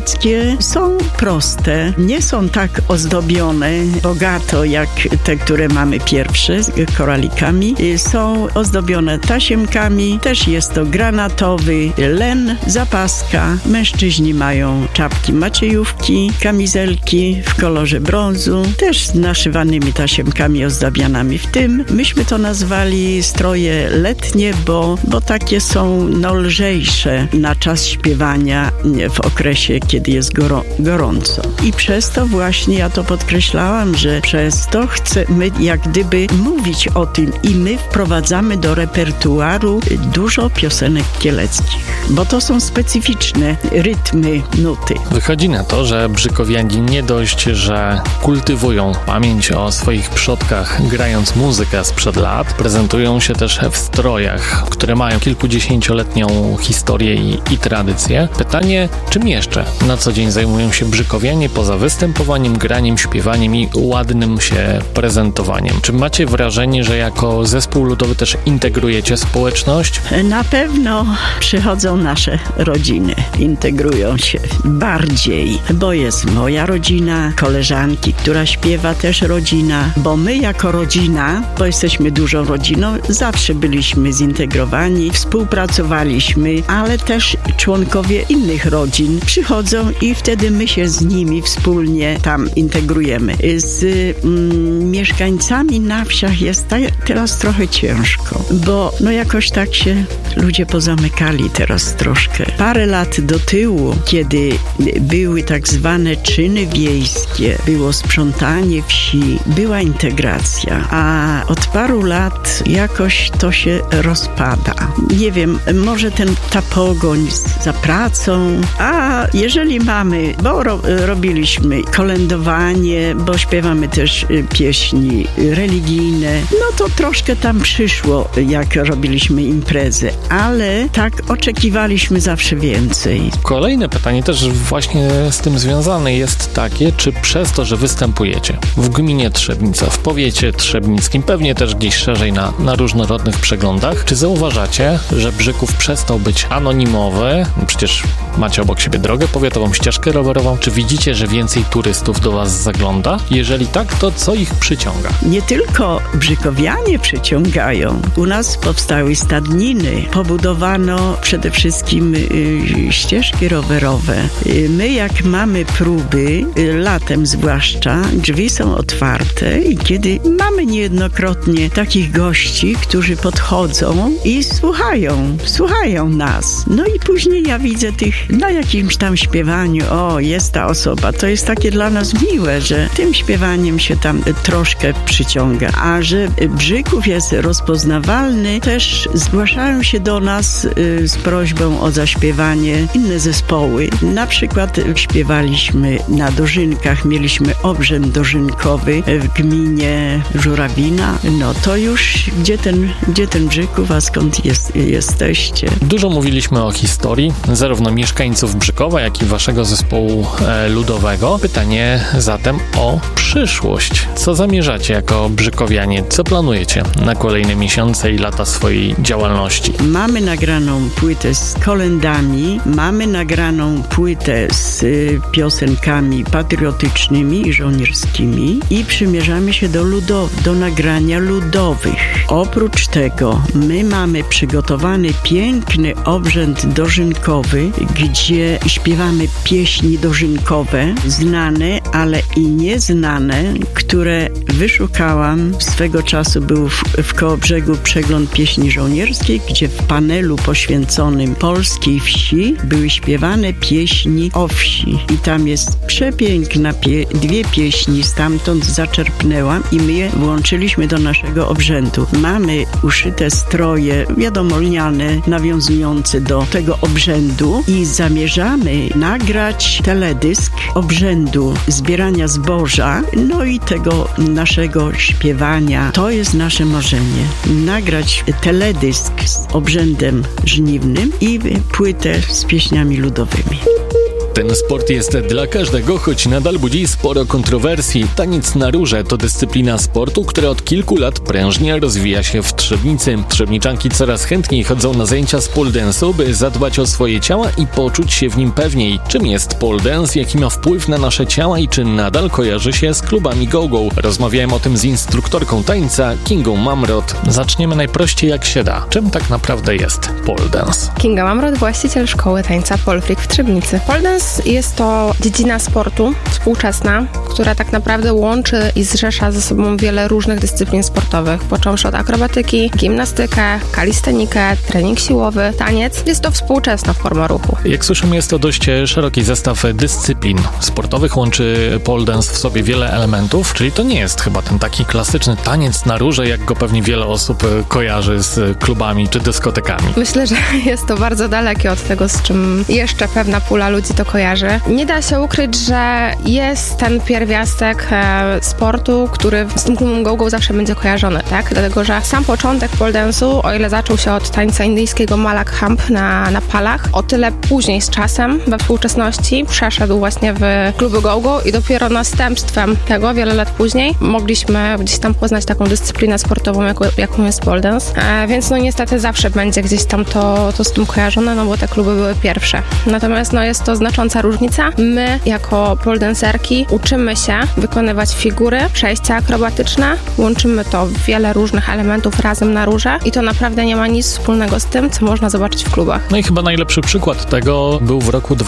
grodzickie są proste, nie są tak ozdobione bogato jak te, które mamy pierwsze z koralikami. Są ozdobione tasiemkami, też jest to granatowy len, zapaska. Mężczyźni mają czapki maciejówki, kamizelki w kolorze brązu, też z naszywanymi tasiemkami ozdabianymi w tym. Myśmy to nazwali stroje letnie, bo takie są lżejsze na czas śpiewania w okresie, kiedy jest gorąco. I przez to właśnie ja to podkreślałam, że przez to chcemy jak gdyby mówić o tym i my wprowadzamy do repertuaru dużo piosenek kieleckich, bo to są specyficzne rytmy, nuty. Wychodzi na to, że Brzykowianie nie dość, że kultywują pamięć o swoich przodkach, grając muzykę sprzed lat, prezentują się też w strojach, które mają kilkudziesięcioletnią historię i tradycję. Pytanie, czym jeszcze na co dzień zajmują się Brzykowianie poza występowaniem, graniem, śpiewaniem i ładnym się prezentowaniem? Czy macie wrażenie, że jako zespół ludowy też integrujecie społeczność? Na pewno przychodzą nasze rodziny, integrują się bardziej, bo jest moja rodzina, koleżanki, która śpiewa, też rodzina, bo my jako rodzina, bo jesteśmy dużą rodziną, zawsze byliśmy zintegrowani, współpracowaliśmy, ale też członkowie innych rodzin przychodzą i wtedy my się z nimi wspólnie tam integrujemy. Z mieszkańcami na wsiach jest teraz trochę ciężko, bo jakoś tak się ludzie pozamykali teraz troszkę. Parę lat do tyłu, kiedy były tak zwane czyny wiejskie, było sprzątanie wsi, była integracja, a od paru lat jakoś to się rozpada. Nie wiem, może ta pogoń za pracą, a jeżeli mamy, bo robiliśmy kolędowanie, bo śpiewamy też pieśni religijne, to troszkę tam przyszło, jak robiliśmy imprezy, ale tak oczekiwaliśmy zawsze więcej. Kolejne pytanie też właśnie z tym związane jest takie, czy przez to, że występujecie w gminie Trzebnica, w powiecie trzebnickim, pewnie też gdzieś szerzej na różnorodnych przeglądach, czy zauważacie, że Brzyków przestał być anonimowy? Przecież macie obok siebie drogę powiatową, ścieżkę rowerową. Czy widzicie, że więcej turystów do was zagląda? Jeżeli tak, to co ich przyciąga? Nie tylko Brzykowianie przyciągają. U nas powstały stadniny. Pobudowano przede wszystkim ścieżki rowerowe. My jak mamy próby, latem zwłaszcza, drzwi są otwarte i kiedy mamy niejednokrotnie takich gości, którzy podchodzą i słuchają nas. I później ja widzę tych na jakimś tam śpiewaniu, jest ta osoba. To jest takie dla nas miłe, że tym śpiewaniem się tam troszkę przyciąga. A że Brzyków jest rozpoznawalny, też zgłaszają się do nas z prośbą o zaśpiewanie inne zespoły. Na przykład śpiewaliśmy na dożynkach, mieliśmy obrzęd dożynkowy w gminie Żurawina. To już gdzie ten Brzyków, a skąd jesteście? Dużo mówiliśmy o historii, zarówno mieszkańców Brzykowa, jak i waszego zespołu ludowego. Pytanie zatem o przyszłość. Co zamierzacie jako Brzykowianie? Co planujecie na kolejne miesiące i lata swojej działalności? Mamy nagraną płytę z kolędami, mamy nagraną płytę z piosenkami patriotycznymi i żołnierskimi i przymierzamy się do nagrania ludowych. Oprócz tego my mamy przygotowany piękny obrzęd dożynkowy, gdzie śpiewamy pieśni dożynkowe, znane, ale i nieznane, które wyszukałam. Swego czasu był w Kołobrzegu przegląd pieśni żołnierskiej, gdzie w panelu poświęconym polskiej wsi były śpiewane pieśni o wsi. I tam jest przepiękna dwie pieśni, stamtąd zaczerpnęłam i my je włączyliśmy do naszego obrzędu. Mamy uszyte stroje, wiadomo, lniane, nawiązujące do tego obrzędu i zamierzamy nagrać teledysk obrzędu zbierania zboża, i tego naszego śpiewania. To jest nasze marzenie. Nagrać teledysk z obrzędem żniwnym i płytę z pieśniami ludowymi. Ten sport jest dla każdego, choć nadal budzi sporo kontrowersji. Taniec na rurze to dyscyplina sportu, która od kilku lat prężnie rozwija się w Trzebnicy. Trzebniczanki coraz chętniej chodzą na zajęcia z pole dance'u, by zadbać o swoje ciała i poczuć się w nim pewniej. Czym jest pole dance, jaki ma wpływ na nasze ciała i czy nadal kojarzy się z klubami go-go? Rozmawiałem o tym z instruktorką tańca Kingą Mamrot. Zaczniemy najprościej jak się da. Czym tak naprawdę jest pole dance? Kinga Mamrot, właściciel szkoły tańca Pole Freak w Trzebnicy. Pole dance jest to dziedzina sportu współczesna, która tak naprawdę łączy i zrzesza ze sobą wiele różnych dyscyplin sportowych, począwszy od akrobatyki, gimnastykę, kalistenikę, trening siłowy, taniec. Jest to współczesna forma ruchu. Jak słyszymy, jest to dość szeroki zestaw dyscyplin sportowych. Łączy pole dance w sobie wiele elementów, czyli to nie jest chyba ten taki klasyczny taniec na rurze, jak go pewnie wiele osób kojarzy z klubami czy dyskotekami. Myślę, że jest to bardzo dalekie od tego, z czym jeszcze pewna pula ludzi to kojarzy. Nie da się ukryć, że jest ten pierwiastek sportu, który z tym klubem go-go zawsze będzie kojarzony, tak? Dlatego, że sam początek pole dance'u, o ile zaczął się od tańca indyjskiego Malak Hump na palach, o tyle później z czasem, we współczesności, przeszedł właśnie w kluby go-go i dopiero następstwem tego, wiele lat później, mogliśmy gdzieś tam poznać taką dyscyplinę sportową, jaką jest pole dance. Więc no niestety zawsze będzie gdzieś tam to z tym kojarzone, no bo te kluby były pierwsze. Natomiast no jest to znacząca różnica. My jako pole dancerki uczymy się wykonywać figury, przejścia akrobatyczne, łączymy to wiele różnych elementów razem na rurze i to naprawdę nie ma nic wspólnego z tym, co można zobaczyć w klubach. No i chyba najlepszy przykład tego był w roku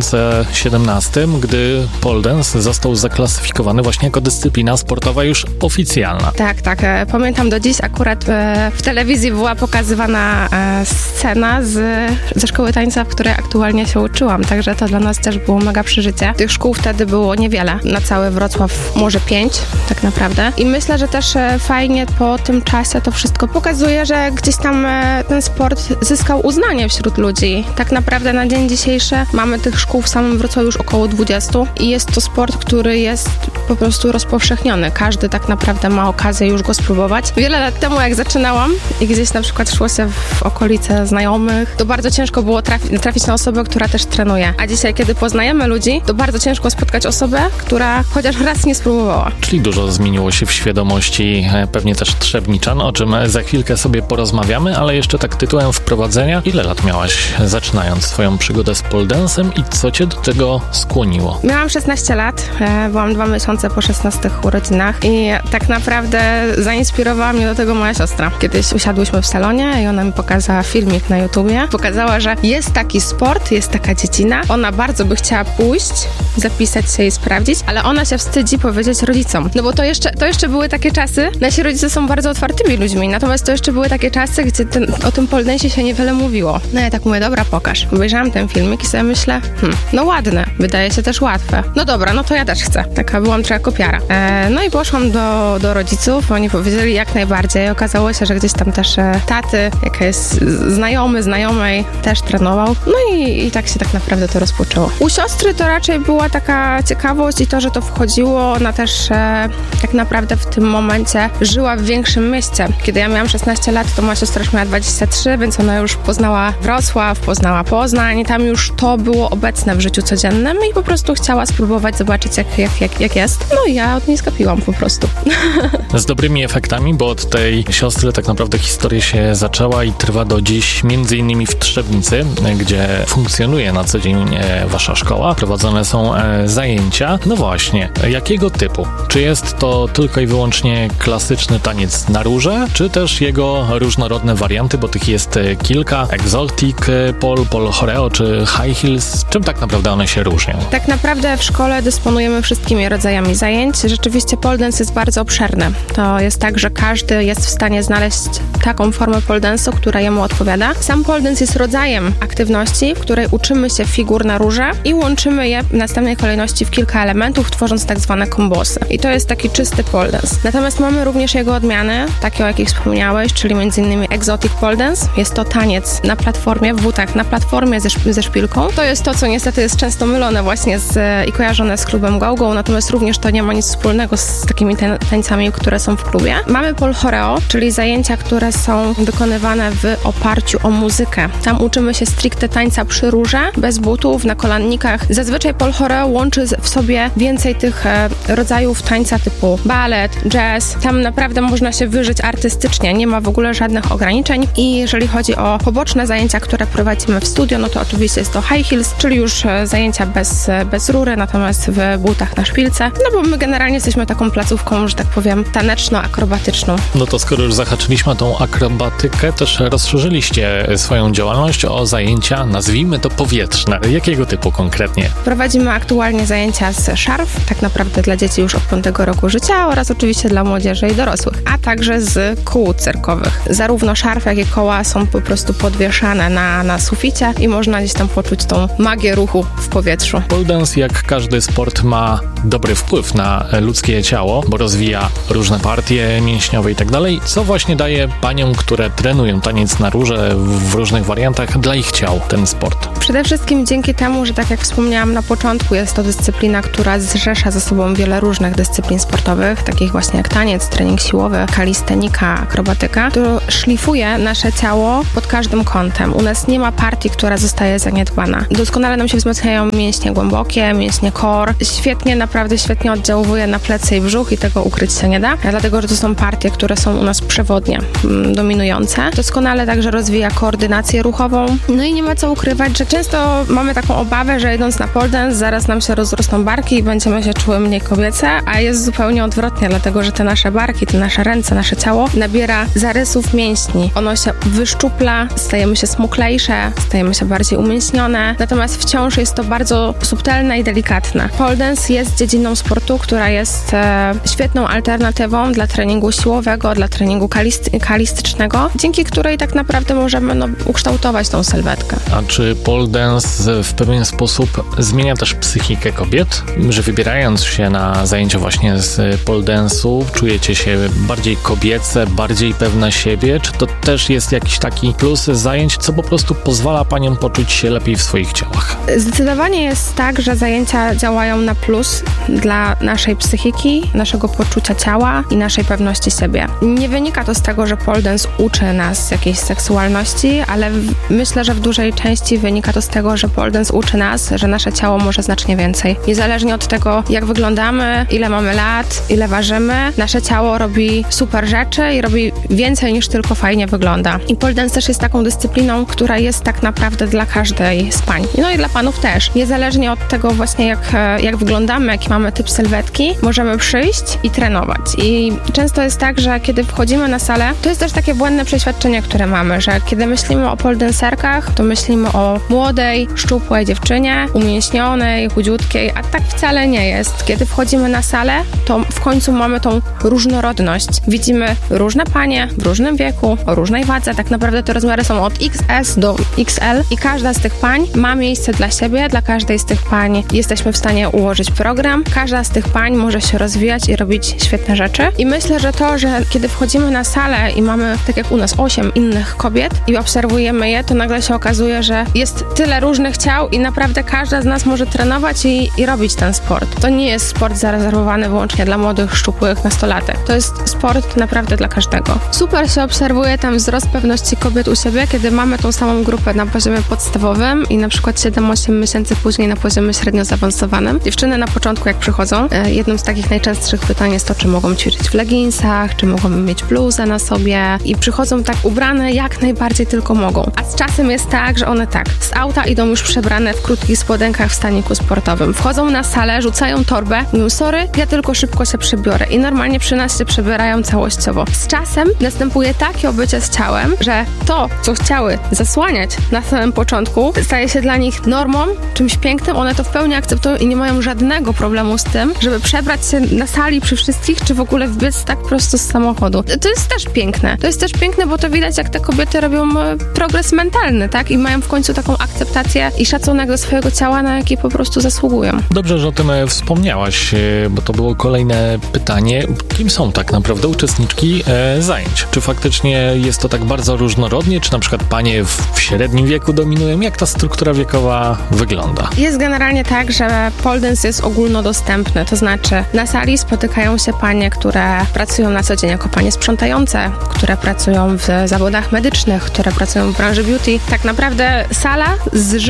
2017, gdy pole dance został zaklasyfikowany właśnie jako dyscyplina sportowa już oficjalna. Tak. Pamiętam do dziś, akurat w telewizji była pokazywana scena ze szkoły tańca, w której aktualnie się uczyłam, także to dla nas też było mega przeżycie. Tych szkół wtedy było niewiele, na cały Wrocław może 5 tak naprawdę i myślę, że też fajnie po tym czasie to wszystko pokazuje, że gdzieś tam ten sport zyskał uznanie wśród ludzi. Tak naprawdę na dzień dzisiejszy mamy tych szkół w samym Wrocławiu już około 20 i jest to sport, który jest po prostu rozpowszechniony. Każdy tak naprawdę ma okazję już go spróbować. Wiele lat temu, jak zaczynałam i gdzieś na przykład szło się w okolice znajomych, to bardzo ciężko było trafić na osobę, która też trenuje. A dzisiaj, kiedy poznajemy ludzi, to bardzo ciężko spotkać osobę, która chociaż raz nie spróbowała. Czyli dużo zmieniło się w świadomości pewnie też trzebniczan, o czym za chwilkę sobie porozmawiamy, ale jeszcze tak tytułem wprowadzenia. Ile lat miałaś zaczynając swoją przygodę z pole dance'em i co cię do tego skłoniło? Miałam 16 lat, byłam 2 miesiące po 16 urodzinach i tak naprawdę zainspirowała mnie do tego moja siostra. Kiedyś usiadłyśmy w salonie i ona mi pokazała filmik na YouTubie. Pokazała, że jest taki sport, jest taka dziedzina. Ona bardzo by chciała pójść, zapisać się i sprawdzić, ale ona się wstydzi powiedzieć rodzicom. No bo to jeszcze były takie czasy, nasi rodzice są bardzo otwartymi ludźmi, natomiast to jeszcze były takie czasy, gdzie o tym pole dance się niewiele mówiło. No ja tak mówię, dobra, pokaż. Obejrzałam ten filmik i sobie myślę, no ładne, wydaje się też łatwe. No dobra, no to ja też chcę. Taka byłam trochę kopiara. No i poszłam do rodziców, oni powiedzieli jak najbardziej. Okazało się, że gdzieś tam też taty, jakaś znajomej też trenował. No i tak się tak naprawdę to rozpoczęło. U siostry to raczej była taka ciekawość i to, że to wchodziło. Ona też tak naprawdę w tym momencie żyła w większym mieście. Kiedy ja miałam 16 lat, to moja siostra już miała 23, więc ona już poznała Wrocław, poznała Poznań i tam już to było obecne w życiu codziennym i po prostu chciała spróbować zobaczyć jak jest. No i ja od niej skapiłam po prostu. Z dobrymi efektami, bo od tej siostry tak naprawdę historia się zaczęła i trwa do dziś, między innymi w Trzebnicy, gdzie funkcjonuje na co dzień wasza szkoła. Prowadzone są zajęcia. No właśnie, jakiego typu? Czy jest to tylko i wyłącznie klasyczny taniec na rurze, czy też jego różnorodne warianty, bo tych jest kilka. Exotic pole choreo czy high heels. Czym tak naprawdę one się różnią? Tak naprawdę w szkole dysponujemy wszystkimi rodzajami zajęć. Rzeczywiście pole dance jest bardzo obszerny. To jest tak, że każdy jest w stanie znaleźć taką formę pole dance'u, która jemu odpowiada. Sam pole dance jest rodzajem aktywności, w której uczymy się figur na rurze i łączymy je w następnej kolejności w kilka elementów, tworząc tak zwane kombosy. I to jest taki czysty pole dance. Natomiast mamy również jego odmiany, takie o jakich wspomniałeś, czyli m.in. exotic pole dance. Jest to taniec na platformie, w butach, na platformie ze szpilką. To jest to, co niestety jest często mylone właśnie i kojarzone z klubem go-go, natomiast również to nie ma nic wspólnego z takimi tańcami, które są w klubie. Mamy pole choreo, czyli zajęcia, które są wykonywane w oparciu o muzykę. Tam uczymy się stricte tańca przy rurze, bez butów, na kolannikach. Zazwyczaj pole choreo łączy w sobie więcej tych rodzajów tańca typu balet, jazz. Tam naprawdę można się wyżyć artystycznie, nie ma w ogóle żadnych ograniczeń. I jeżeli chodzi o poboczne zajęcia, które prowadzimy w studio, no to oczywiście jest to high heels, czyli już zajęcia bez rury, natomiast w butach na szpilce. No bo my generalnie jesteśmy taką placówką, że tak powiem, taneczno-akrobatyczną. No to skoro już zahaczyliśmy tą akrobatykę, też rozszerzyliście swoją działalność o zajęcia, nazwijmy to powietrzne. Jakiego typu konkretnie? Prowadzimy aktualnie zajęcia z szarf, tak naprawdę dla dzieci już od 5 roku życia oraz oczywiście dla młodzieży i dorosłych, a także z kół cyrkowych. Zarówno szarf, jak i koła są po prostu podwieszane na suficie i można gdzieś tam poczuć tą magię ruchu w powietrzu. Pole dance, jak każdy sport, ma dobry wpływ na ludzkie ciało, bo rozwija różne partie mięśniowe i tak dalej. Co właśnie daje paniom, które trenują taniec na rurze w różnych wariantach, dla ich ciał ten sport? Przede wszystkim dzięki temu, że tak jak wspomniałam na początku, jest to dyscyplina, która zrzesza ze sobą wiele różnych dyscyplin sportowych, takich właśnie jak taniec, trening siłowy, kalistenika, akrobatyka, to szlifuje nasze ciało pod każdym kątem. U nas nie ma partii, która zostaje zaniedbana. Doskonale nam się wzmacniają mięśnie głębokie, mięśnie core. Naprawdę świetnie oddziałuje na plecy i brzuch i tego ukryć się nie da, dlatego, że to są partie, które są u nas przewodnie dominujące. Doskonale także rozwija koordynację ruchową. No i nie ma co ukrywać, że często mamy taką obawę, że idąc na pole dance zaraz nam się rozrosną barki i będziemy się czuły mniej kobiece, a jest zupełnie odwrotnie, dlatego, że te nasze barki, te nasze ręce, nasze ciało nabiera zarysów mięśni. Ono się wyszczupla, stajemy się smuklejsze, stajemy się bardziej umięśnione, natomiast wciąż jest to bardzo subtelne i delikatne. Pole dance jest dziedziną sportu, która jest świetną alternatywą dla treningu siłowego, dla treningu kalistycznego, dzięki której tak naprawdę możemy ukształtować tą sylwetkę. A czy pole dance w pewien sposób zmienia też psychikę kobiet? Że wybierając się na zajęcia właśnie z pole dance'u, czujecie się bardziej kobiece, bardziej pewne siebie? Czy to też jest jakiś taki plus zajęć, co po prostu pozwala paniom poczuć się lepiej w swoich ciałach? Zdecydowanie jest tak, że zajęcia działają na plus dla naszej psychiki, naszego poczucia ciała i naszej pewności siebie. Nie wynika to z tego, że pole dance uczy nas jakiejś seksualności, ale myślę, że w dużej części wynika to z tego, że pole dance uczy nas, że nasze ciało może znacznie więcej. Niezależnie od tego, jak wyglądamy, ile mamy lat, ile ważymy, nasze ciało robi super rzeczy i robi więcej niż tylko fajnie wygląda. I pole dance też jest taką dyscypliną, która jest tak naprawdę dla każdej z pań. No i dla panów też. Niezależnie od tego właśnie, jak wyglądamy, jaki mamy typ sylwetki, możemy przyjść i trenować. I często jest tak, że kiedy wchodzimy na salę, to jest też takie błędne przeświadczenie, które mamy, że kiedy myślimy o pole dancerkach, to myślimy o młodej, szczupłej dziewczynie, umięśnionej, chudziutkiej, a tak wcale nie jest. Kiedy wchodzimy na salę, to w końcu mamy tą różnorodność. Widzimy różne panie w różnym wieku, o różnej wadze. Tak naprawdę te rozmiary są od XS do XL i każda z tych pań ma miejsce dla siebie. Dla każdej z tych pań jesteśmy w stanie ułożyć program. Każda z tych pań może się rozwijać i robić świetne rzeczy. I myślę, że to, że kiedy wchodzimy na salę i mamy, tak jak u nas, 8 innych kobiet i obserwujemy je, to nagle się okazuje, że jest tyle różnych ciał i naprawdę każda z nas może trenować i robić ten sport. To nie jest sport zarezerwowany wyłącznie dla młodych, szczupłych nastolatek. To jest sport naprawdę dla każdego. Super się obserwuje tam wzrost pewności kobiet u siebie, kiedy mamy tą samą grupę na poziomie podstawowym i na przykład 7-8 miesięcy później na poziomie średnio zaawansowanym. Dziewczyny na początku, jak przychodzą, jednym z takich najczęstszych pytań jest to, czy mogą ćwiczyć w leginsach, czy mogą mieć bluzę na sobie i przychodzą tak ubrane jak najbardziej tylko mogą. A z czasem jest tak, że one z auta idą już przebrane w krótkich spodenkach w staniku sportowym. Wchodzą na salę, rzucają torbę, mówią, sorry, ja tylko szybko się przebiorę i normalnie przy nas się przebierają całościowo. Z czasem następuje takie obycie z ciałem, że to, co chciały zasłaniać na samym początku, staje się dla nich normą, czymś pięknym, one to w pełni akceptują i nie mają żadnego problemu z tym, żeby przebrać się na sali przy wszystkich, czy w ogóle wbiec tak prosto z samochodu. To jest też piękne. To jest też piękne, bo to widać, jak te kobiety robią progres mentalny, tak? I mają w końcu taką akceptację i szacunek do swojego ciała, na jaki po prostu zasługują. Dobrze, że o tym wspomniałaś, bo to było kolejne pytanie. Kim są tak naprawdę uczestniczki zajęć? Czy faktycznie jest to tak bardzo różnorodnie, czy na przykład panie w średnim wieku dominują? Jak ta struktura wiekowa wygląda? Jest generalnie tak, że pole dance jest ogólnodostępny, to znaczy na sali spotykają się panie, które pracują na co dzień jako panie sprzątające, które pracują w zawodach medycznych, które pracują w branży beauty. Tak naprawdę sala zrzesza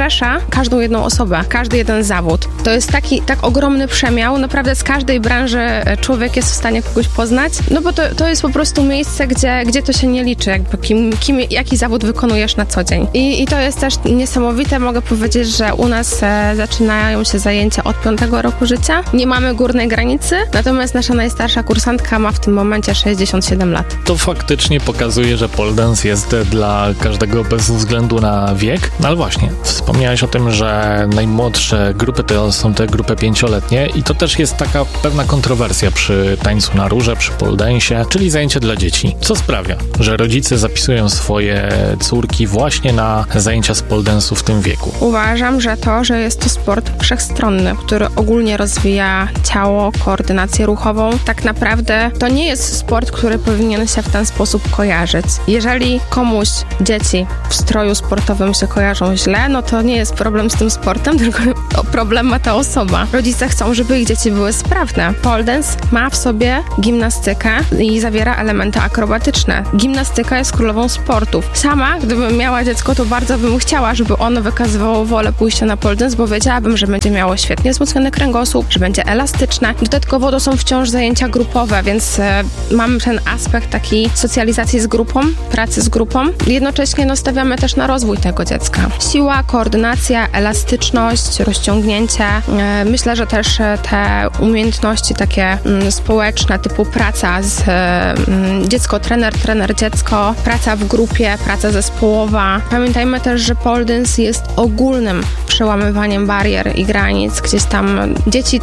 każdą jedną osobę, każdy jeden zawód. To jest tak ogromny przemiał, naprawdę z każdej branży człowiek jest w stanie kogoś poznać, no bo to jest po prostu miejsce, gdzie to się nie liczy, jakby jaki zawód wykonujesz na co dzień. I to jest też niesamowite, mogę powiedzieć, że u nas zaczynają się zajęcia od 5 roku życia, nie mamy górnej granicy, natomiast nasza najstarsza kursantka ma w tym momencie 67 lat. To faktycznie pokazuje, że pole dance jest dla każdego bez względu na wiek. No ale właśnie, wspomniałeś o tym, że najmłodsze grupy to są te grupy 5-letnie i to też jest taka pewna kontrowersja przy tańcu na rurze, przy pole dance'ie, czyli zajęcie dla dzieci. Co sprawia, że rodzice zapisują swoje córki właśnie na zajęcia z pole dance'u w tym wieku? Uważam, że jest to sport wszechstronny, który ogólnie rozwija ciało, koordynację ruchową. Tak naprawdę to nie jest sport, który powinien się w ten sposób kojarzyć. Jeżeli komuś dzieci w stroju sportowym się kojarzą źle, no to nie jest problem z tym sportem, tylko problem ma ta osoba. Rodzice chcą, żeby ich dzieci były sprawne. Pole dance ma w sobie gimnastykę i zawiera elementy akrobatyczne. Gimnastyka jest królową sportów. Sama, gdybym miała dziecko, to bardzo bym chciała, żeby ono wykazywało wolę pójścia na pole dance, bo wiedziałabym, że będzie miało świetnie wzmocniony kręgosłup, że będzie elastyczne. Dodatkowo to są wciąż zajęcia grupowe, więc mamy ten aspekt takiej socjalizacji z grupą, pracy z grupą. Jednocześnie stawiamy też na rozwój tego dziecka. Siła, koordynacja, elastyczność, rozciągnięcie. Myślę, że też te umiejętności takie społeczne, typu praca z dziecko-trener, trener-dziecko, praca w grupie, praca zespołowa. Pamiętajmy też, że pole dance jest ogólnym przełamywaniem barier i granic. Gdzieś tam dzieci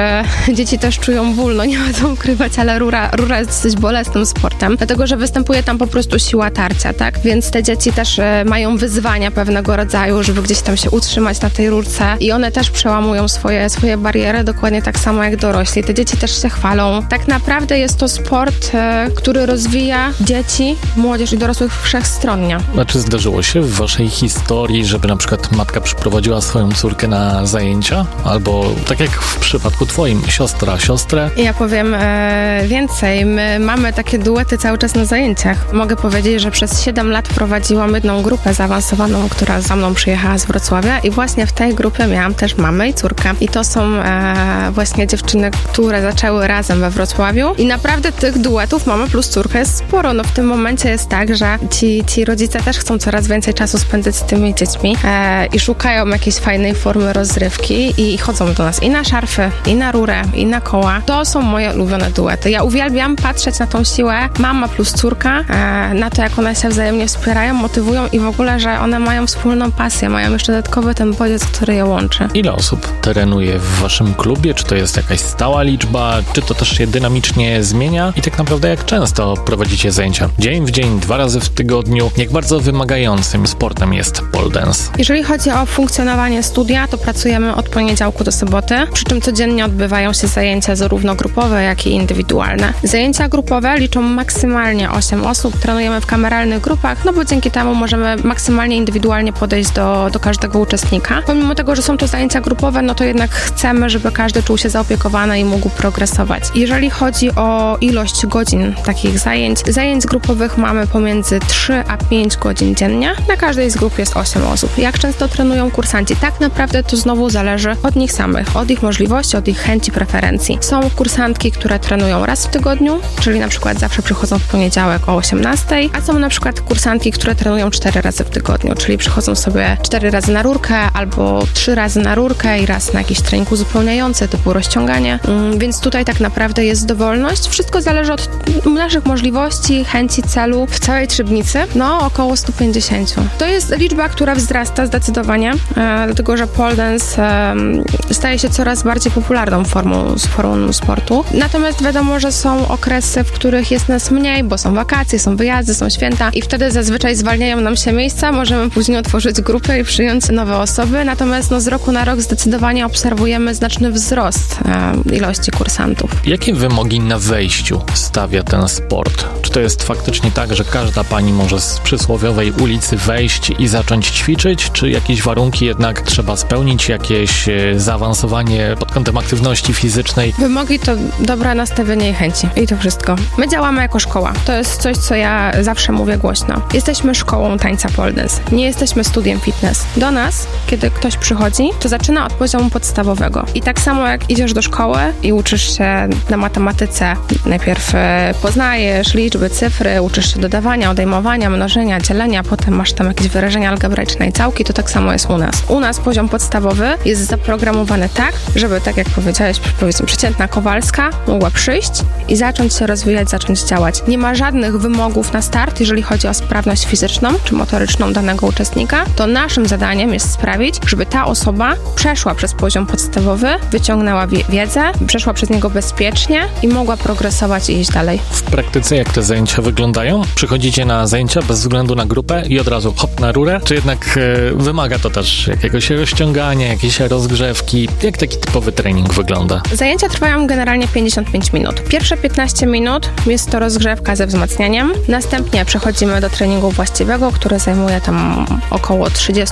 też czują ból, no nie ma co ukrywać, ale rura jest dosyć bolesnym sportem, dlatego, że występuje tam po prostu siła tarcia, tak? Więc te dzieci też mają wyzwania pewnego rodzaju, żeby gdzieś tam się utrzymać na tej rurce i one też przełamują swoje bariery, dokładnie tak samo jak dorośli. Te dzieci też się chwalą. Tak naprawdę jest to sport, który rozwija dzieci, młodzież i dorosłych wszechstronnie. Czy zdarzyło się w waszej historii, żeby na przykład matka przyprowadziła swoją córkę na zajęcia? Albo tak jak w przypadku twoim, siostrę? Ja powiem więcej. My mamy takie duety cały czas na zajęciach. Mogę powiedzieć, że przez 7 lat prowadziłam jedną grupę zaawansowaną, która za mną przyjechała z Wrocławia i właśnie w tej grupie miałam też mamę i córkę. I to są właśnie dziewczyny, które zaczęły razem we Wrocławiu i naprawdę tych duetów mama plus córka jest sporo. No w tym momencie jest tak, że ci rodzice też chcą coraz więcej czasu spędzać z tymi dziećmi i szukają jakiejś fajnej formy rozrywki i chodzą do nas i na szarfy, i na rurę, i na koła. To są moje ulubione duety. Ja uwielbiam patrzeć na tą siłę mama plus córka, na to, jak one się wzajemnie wspierają, motywują i w ogóle, że one mają wspólną pasję, mają jeszcze dodatkowy ten bodziec, który je łączy. Ile osób trenuje w waszym klubie? Czy to jest jakaś stała liczba? Czy to też się dynamicznie zmienia? I tak naprawdę jak często prowadzicie zajęcia? Dzień w dzień, 2 razy w tygodniu? Jak bardzo wymagającym sportem jest pole dance? Jeżeli chodzi o funkcjonowanie studia, to pracujemy od poniedziałku do soboty, przy czym codziennie odbywają się zajęcia zarówno grupowe, jak i indywidualne. Zajęcia grupowe liczą maksymalnie 8 osób, trenujemy w kameralnych grupach, no bo dzięki temu możemy maksymalnie indywidualnie podejść do każdego uczestnika. Pomimo tego, że są to zajęcia grupowe, no to jednak chcemy, żeby każdy czuł się zaopiekowany i mógł progresować. Jeżeli chodzi o ilość godzin takich zajęć grupowych mamy pomiędzy 3 a 5 godzin dziennie. Na każdej z grup jest 8 osób. Jak często trenują kursanci? Tak naprawdę to znowu zależy od nich samych, od ich możliwości, od ich chęci, preferencji. Są kursantki, które trenują raz w tygodniu, czyli na przykład zawsze przychodzą w poniedziałek o 18, a są na przykład kursantki, które trenują 4 razy w tygodniu, czyli przychodzą sobie 4 razy na rurkę albo 3 razy na rurkę i raz na jakiś trening uzupełniający typu rozciąganie, więc tutaj tak naprawdę jest dowolność. Wszystko zależy od naszych możliwości, chęci, celu. W całej Trzebnicy około 150. To jest liczba, która wzrasta zdecydowanie, dlatego że pole dance staje się coraz bardziej popularną formą sportu. Natomiast wiadomo, że są okresy, w których jest nas mniej, bo są wakacje, są wyjazdy, są święta i wtedy zazwyczaj zwalniają nam się miejsca, możemy później otworzyć grupę i przyjąć nowe osoby, natomiast z roku na rok zdecydowanie obserwujemy znaczny wzrost ilości kursantów. Jakie wymogi na wejściu stawia ten sport? Czy to jest faktycznie tak, że każda pani może z przysłowiowej ulicy wejść i zacząć ćwiczyć, czy jakieś warunki jednak trzeba spełnić, jakieś zaawansowanie pod kątem aktywności fizycznej? Wymogi to dobre nastawienie i chęci. I to wszystko. My działamy jako szkoła. To jest coś, co ja zawsze mówię głośno. Jesteśmy szkołą tańca pole dance. Nie jesteśmy studiem fitness. Do nas nas, kiedy ktoś przychodzi, to zaczyna od poziomu podstawowego. I tak samo jak idziesz do szkoły i uczysz się na matematyce, najpierw poznajesz liczby, cyfry, uczysz się dodawania, odejmowania, mnożenia, dzielenia, potem masz tam jakieś wyrażenia algebraiczne i całki, to tak samo jest u nas. U nas poziom podstawowy jest zaprogramowany tak, żeby, tak jak powiedziałeś, powiedzmy przeciętna Kowalska mogła przyjść i zacząć się rozwijać, zacząć działać. Nie ma żadnych wymogów na start, jeżeli chodzi o sprawność fizyczną czy motoryczną danego uczestnika, to naszym zadaniem jest sprawić, żeby ta osoba przeszła przez poziom podstawowy, wyciągnęła wiedzę, przeszła przez niego bezpiecznie i mogła progresować i iść dalej. W praktyce jak te zajęcia wyglądają? Przychodzicie na zajęcia bez względu na grupę i od razu hop na rurę? Czy jednak wymaga to też jakiegoś rozciągania, jakiejś rozgrzewki? Jak taki typowy trening wygląda? Zajęcia trwają generalnie 55 minut. Pierwsze 15 minut jest to rozgrzewka ze wzmacnianiem. Następnie przechodzimy do treningu właściwego, który zajmuje tam około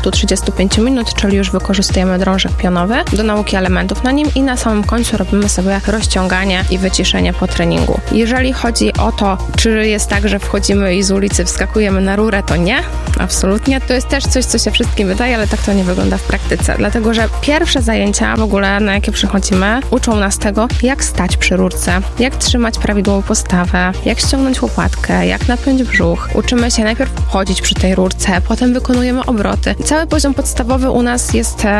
30-35 minut, czyli już wykorzystujemy drążek pionowy do nauki elementów na nim i na samym końcu robimy sobie rozciąganie i wyciszenie po treningu. Jeżeli chodzi o to, czy jest tak, że wchodzimy i z ulicy wskakujemy na rurę, to nie, absolutnie. To jest też coś, co się wszystkim wydaje, ale tak to nie wygląda w praktyce, dlatego że pierwsze zajęcia w ogóle, na jakie przychodzimy, uczą nas tego, jak stać przy rurce, jak trzymać prawidłową postawę, jak ściągnąć łopatkę, jak napiąć brzuch. Uczymy się najpierw chodzić przy tej rurce, potem wykonujemy obroty. Cały poziom podstawowy u nas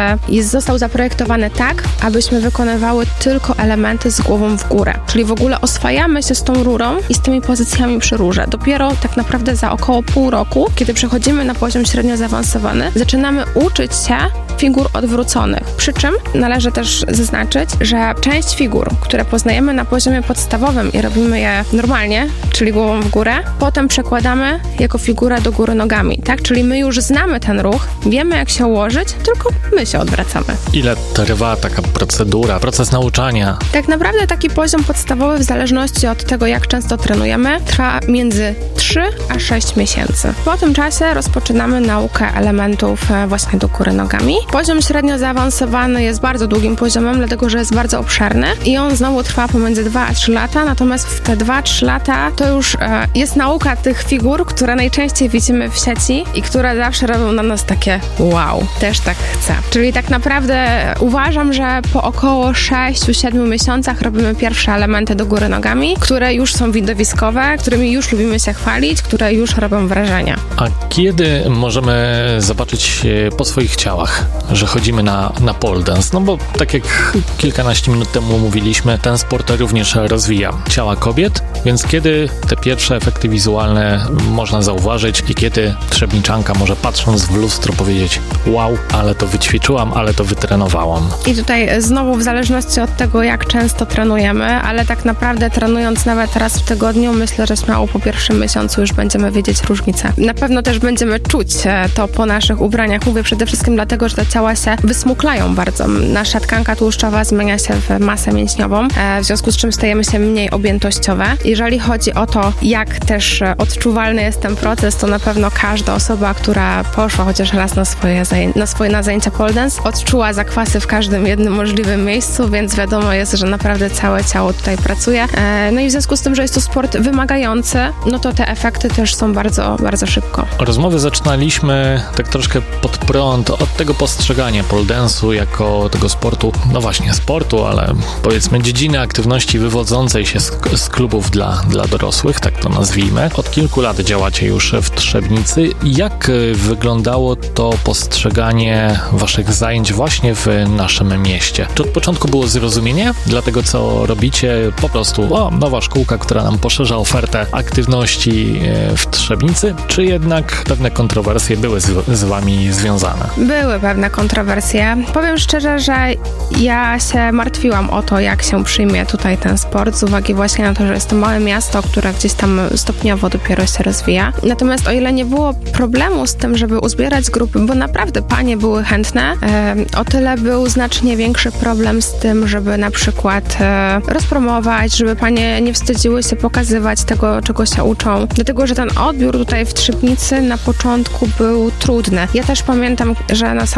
został zaprojektowany tak, abyśmy wykonywały tylko elementy z głową w górę. Czyli w ogóle oswajamy się z tą rurą i z tymi pozycjami przy rurze. Dopiero tak naprawdę za około pół roku, kiedy przechodzimy na poziom średnio zaawansowany, zaczynamy uczyć się figur odwróconych. Przy czym należy też zaznaczyć, że część figur, które poznajemy na poziomie podstawowym i robimy je normalnie, czyli głową w górę, potem przekładamy jako figurę do góry nogami, tak? Czyli my już znamy ten ruch, wiemy jak się ułożyć, tylko my się odwracamy. Ile trwa taka procedura, proces nauczania? Tak naprawdę taki poziom podstawowy, w zależności od tego, jak często trenujemy, trwa między 3 a 6 miesięcy. Po tym czasie rozpoczynamy naukę elementów właśnie do góry nogami. Poziom średnio zaawansowany jest bardzo długim poziomem, dlatego że jest bardzo obszerny i on znowu trwa pomiędzy 2 a 3 lata, natomiast w te 2-3 lata to już jest nauka tych figur, które najczęściej widzimy w sieci i które zawsze robią na nas takie wow, też tak chcę. Czyli tak naprawdę uważam, że po około 6-7 miesiącach robimy pierwsze elementy do góry nogami, które już są widowiskowe, którymi już lubimy się chwalić, które już robią wrażenie. A kiedy możemy zobaczyć po swoich ciałach, że chodzimy na pole dance? No bo tak jak kilkanaście minut temu mówiliśmy, ten sport również rozwija ciała kobiet, więc kiedy te pierwsze efekty wizualne można zauważyć i kiedy trzebniczanka może patrząc w lustro powiedzieć wow, ale to wyćwiczyłam, ale to wytrenowałam. I tutaj znowu w zależności od tego, jak często trenujemy, ale tak naprawdę trenując nawet raz w tygodniu, myślę, że śmiało po pierwszym miesiącu już będziemy wiedzieć różnicę. Na pewno też będziemy czuć to po naszych ubraniach. Mówię przede wszystkim dlatego, że te ciała się wysmuklają bardzo. Nasza tkanka tłuszczowa zmienia się w masę mięśniową, w związku z czym stajemy się mniej objętościowe. Jeżeli chodzi o to, jak też odczuwalny jest ten proces, to na pewno każda osoba, która poszła chociaż raz na zajęcia pole dance, odczuła zakwasy w każdym jednym możliwym miejscu, więc wiadomo jest, że naprawdę całe ciało tutaj pracuje. No i w związku z tym, że jest to sport wymagający, no to te efekty też są bardzo, bardzo szybko. Rozmowy zaczynaliśmy tak troszkę pod prąd od tego postrzegania pole dance'u jako tego sportu, no właśnie sportu, ale powiedzmy dziedziny aktywności wywodzącej się z klubów dla dorosłych, tak to nazwijmy. Od kilku lat działacie już w Trzebnicy. Jak wyglądało to postrzeganie waszych zajęć właśnie w naszym mieście? Czy od początku było zrozumienie dla tego, co robicie? Po prostu nowa szkółka, która nam poszerza ofertę aktywności w Trzebnicy, czy jednak pewne kontrowersje były z wami związane? Były pewne kontrowersje. Powiem szczerze, że ja się martwiłam o to, jak się przyjmie tutaj ten sport, z uwagi właśnie na to, że jest to małe miasto, które gdzieś tam stopniowo dopiero się rozwija. Natomiast o ile nie było problemu z tym, żeby uzbierać grupy, bo naprawdę panie były chętne, o tyle był znacznie większy problem z tym, żeby na przykład rozpromować, żeby panie nie wstydziły się pokazywać tego, czego się uczą. Dlatego, że ten odbiór tutaj w Trzebnicy na początku był trudny. Ja też pamiętam, że na samym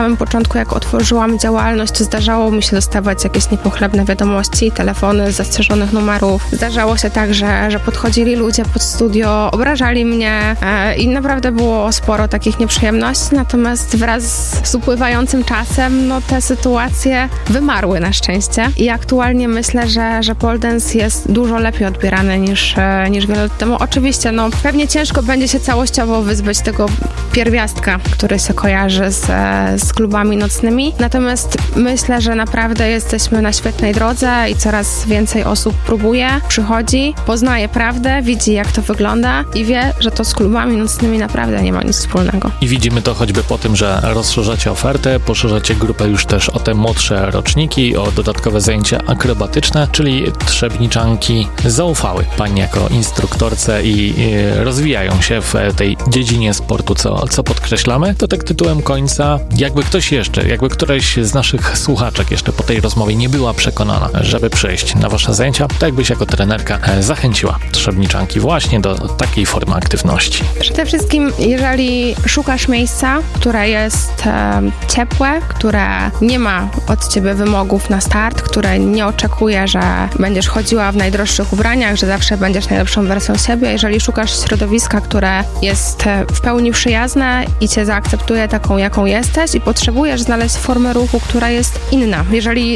samym początku, jak otworzyłam działalność, to zdarzało mi się dostawać jakieś niepochlebne wiadomości, telefony z zastrzeżonych numerów. Zdarzało się tak, że podchodzili ludzie pod studio, obrażali mnie i naprawdę było sporo takich nieprzyjemności, natomiast wraz z upływającym czasem te sytuacje wymarły na szczęście i aktualnie myślę, że pole dance jest dużo lepiej odbierany niż wiele lat temu. Oczywiście, pewnie ciężko będzie się całościowo wyzbyć tego pierwiastka, który się kojarzy z klubami nocnymi, natomiast myślę, że naprawdę jesteśmy na świetnej drodze i coraz więcej osób próbuje, przychodzi, poznaje prawdę, widzi jak to wygląda i wie, że to z klubami nocnymi naprawdę nie ma nic wspólnego. I widzimy to choćby po tym, że rozszerzacie ofertę, poszerzacie grupę już też o te młodsze roczniki, o dodatkowe zajęcia akrobatyczne, czyli trzebniczanki zaufały pani jako instruktorce i rozwijają się w tej dziedzinie sportu, co podkreślamy. To tak tytułem końca, jakby któraś z naszych słuchaczek jeszcze po tej rozmowie nie była przekonana, żeby przyjść na wasze zajęcia, to jakbyś jako trenerka zachęciła trzebniczanki właśnie do takiej formy aktywności. Przede wszystkim, jeżeli szukasz miejsca, które jest ciepłe, które nie ma od ciebie wymogów na start, które nie oczekuje, że będziesz chodziła w najdroższych ubraniach, że zawsze będziesz najlepszą wersją siebie, jeżeli szukasz środowiska, które jest w pełni przyjazne i cię zaakceptuje taką, jaką jesteś i potrzebujesz znaleźć formę ruchu, która jest inna. Jeżeli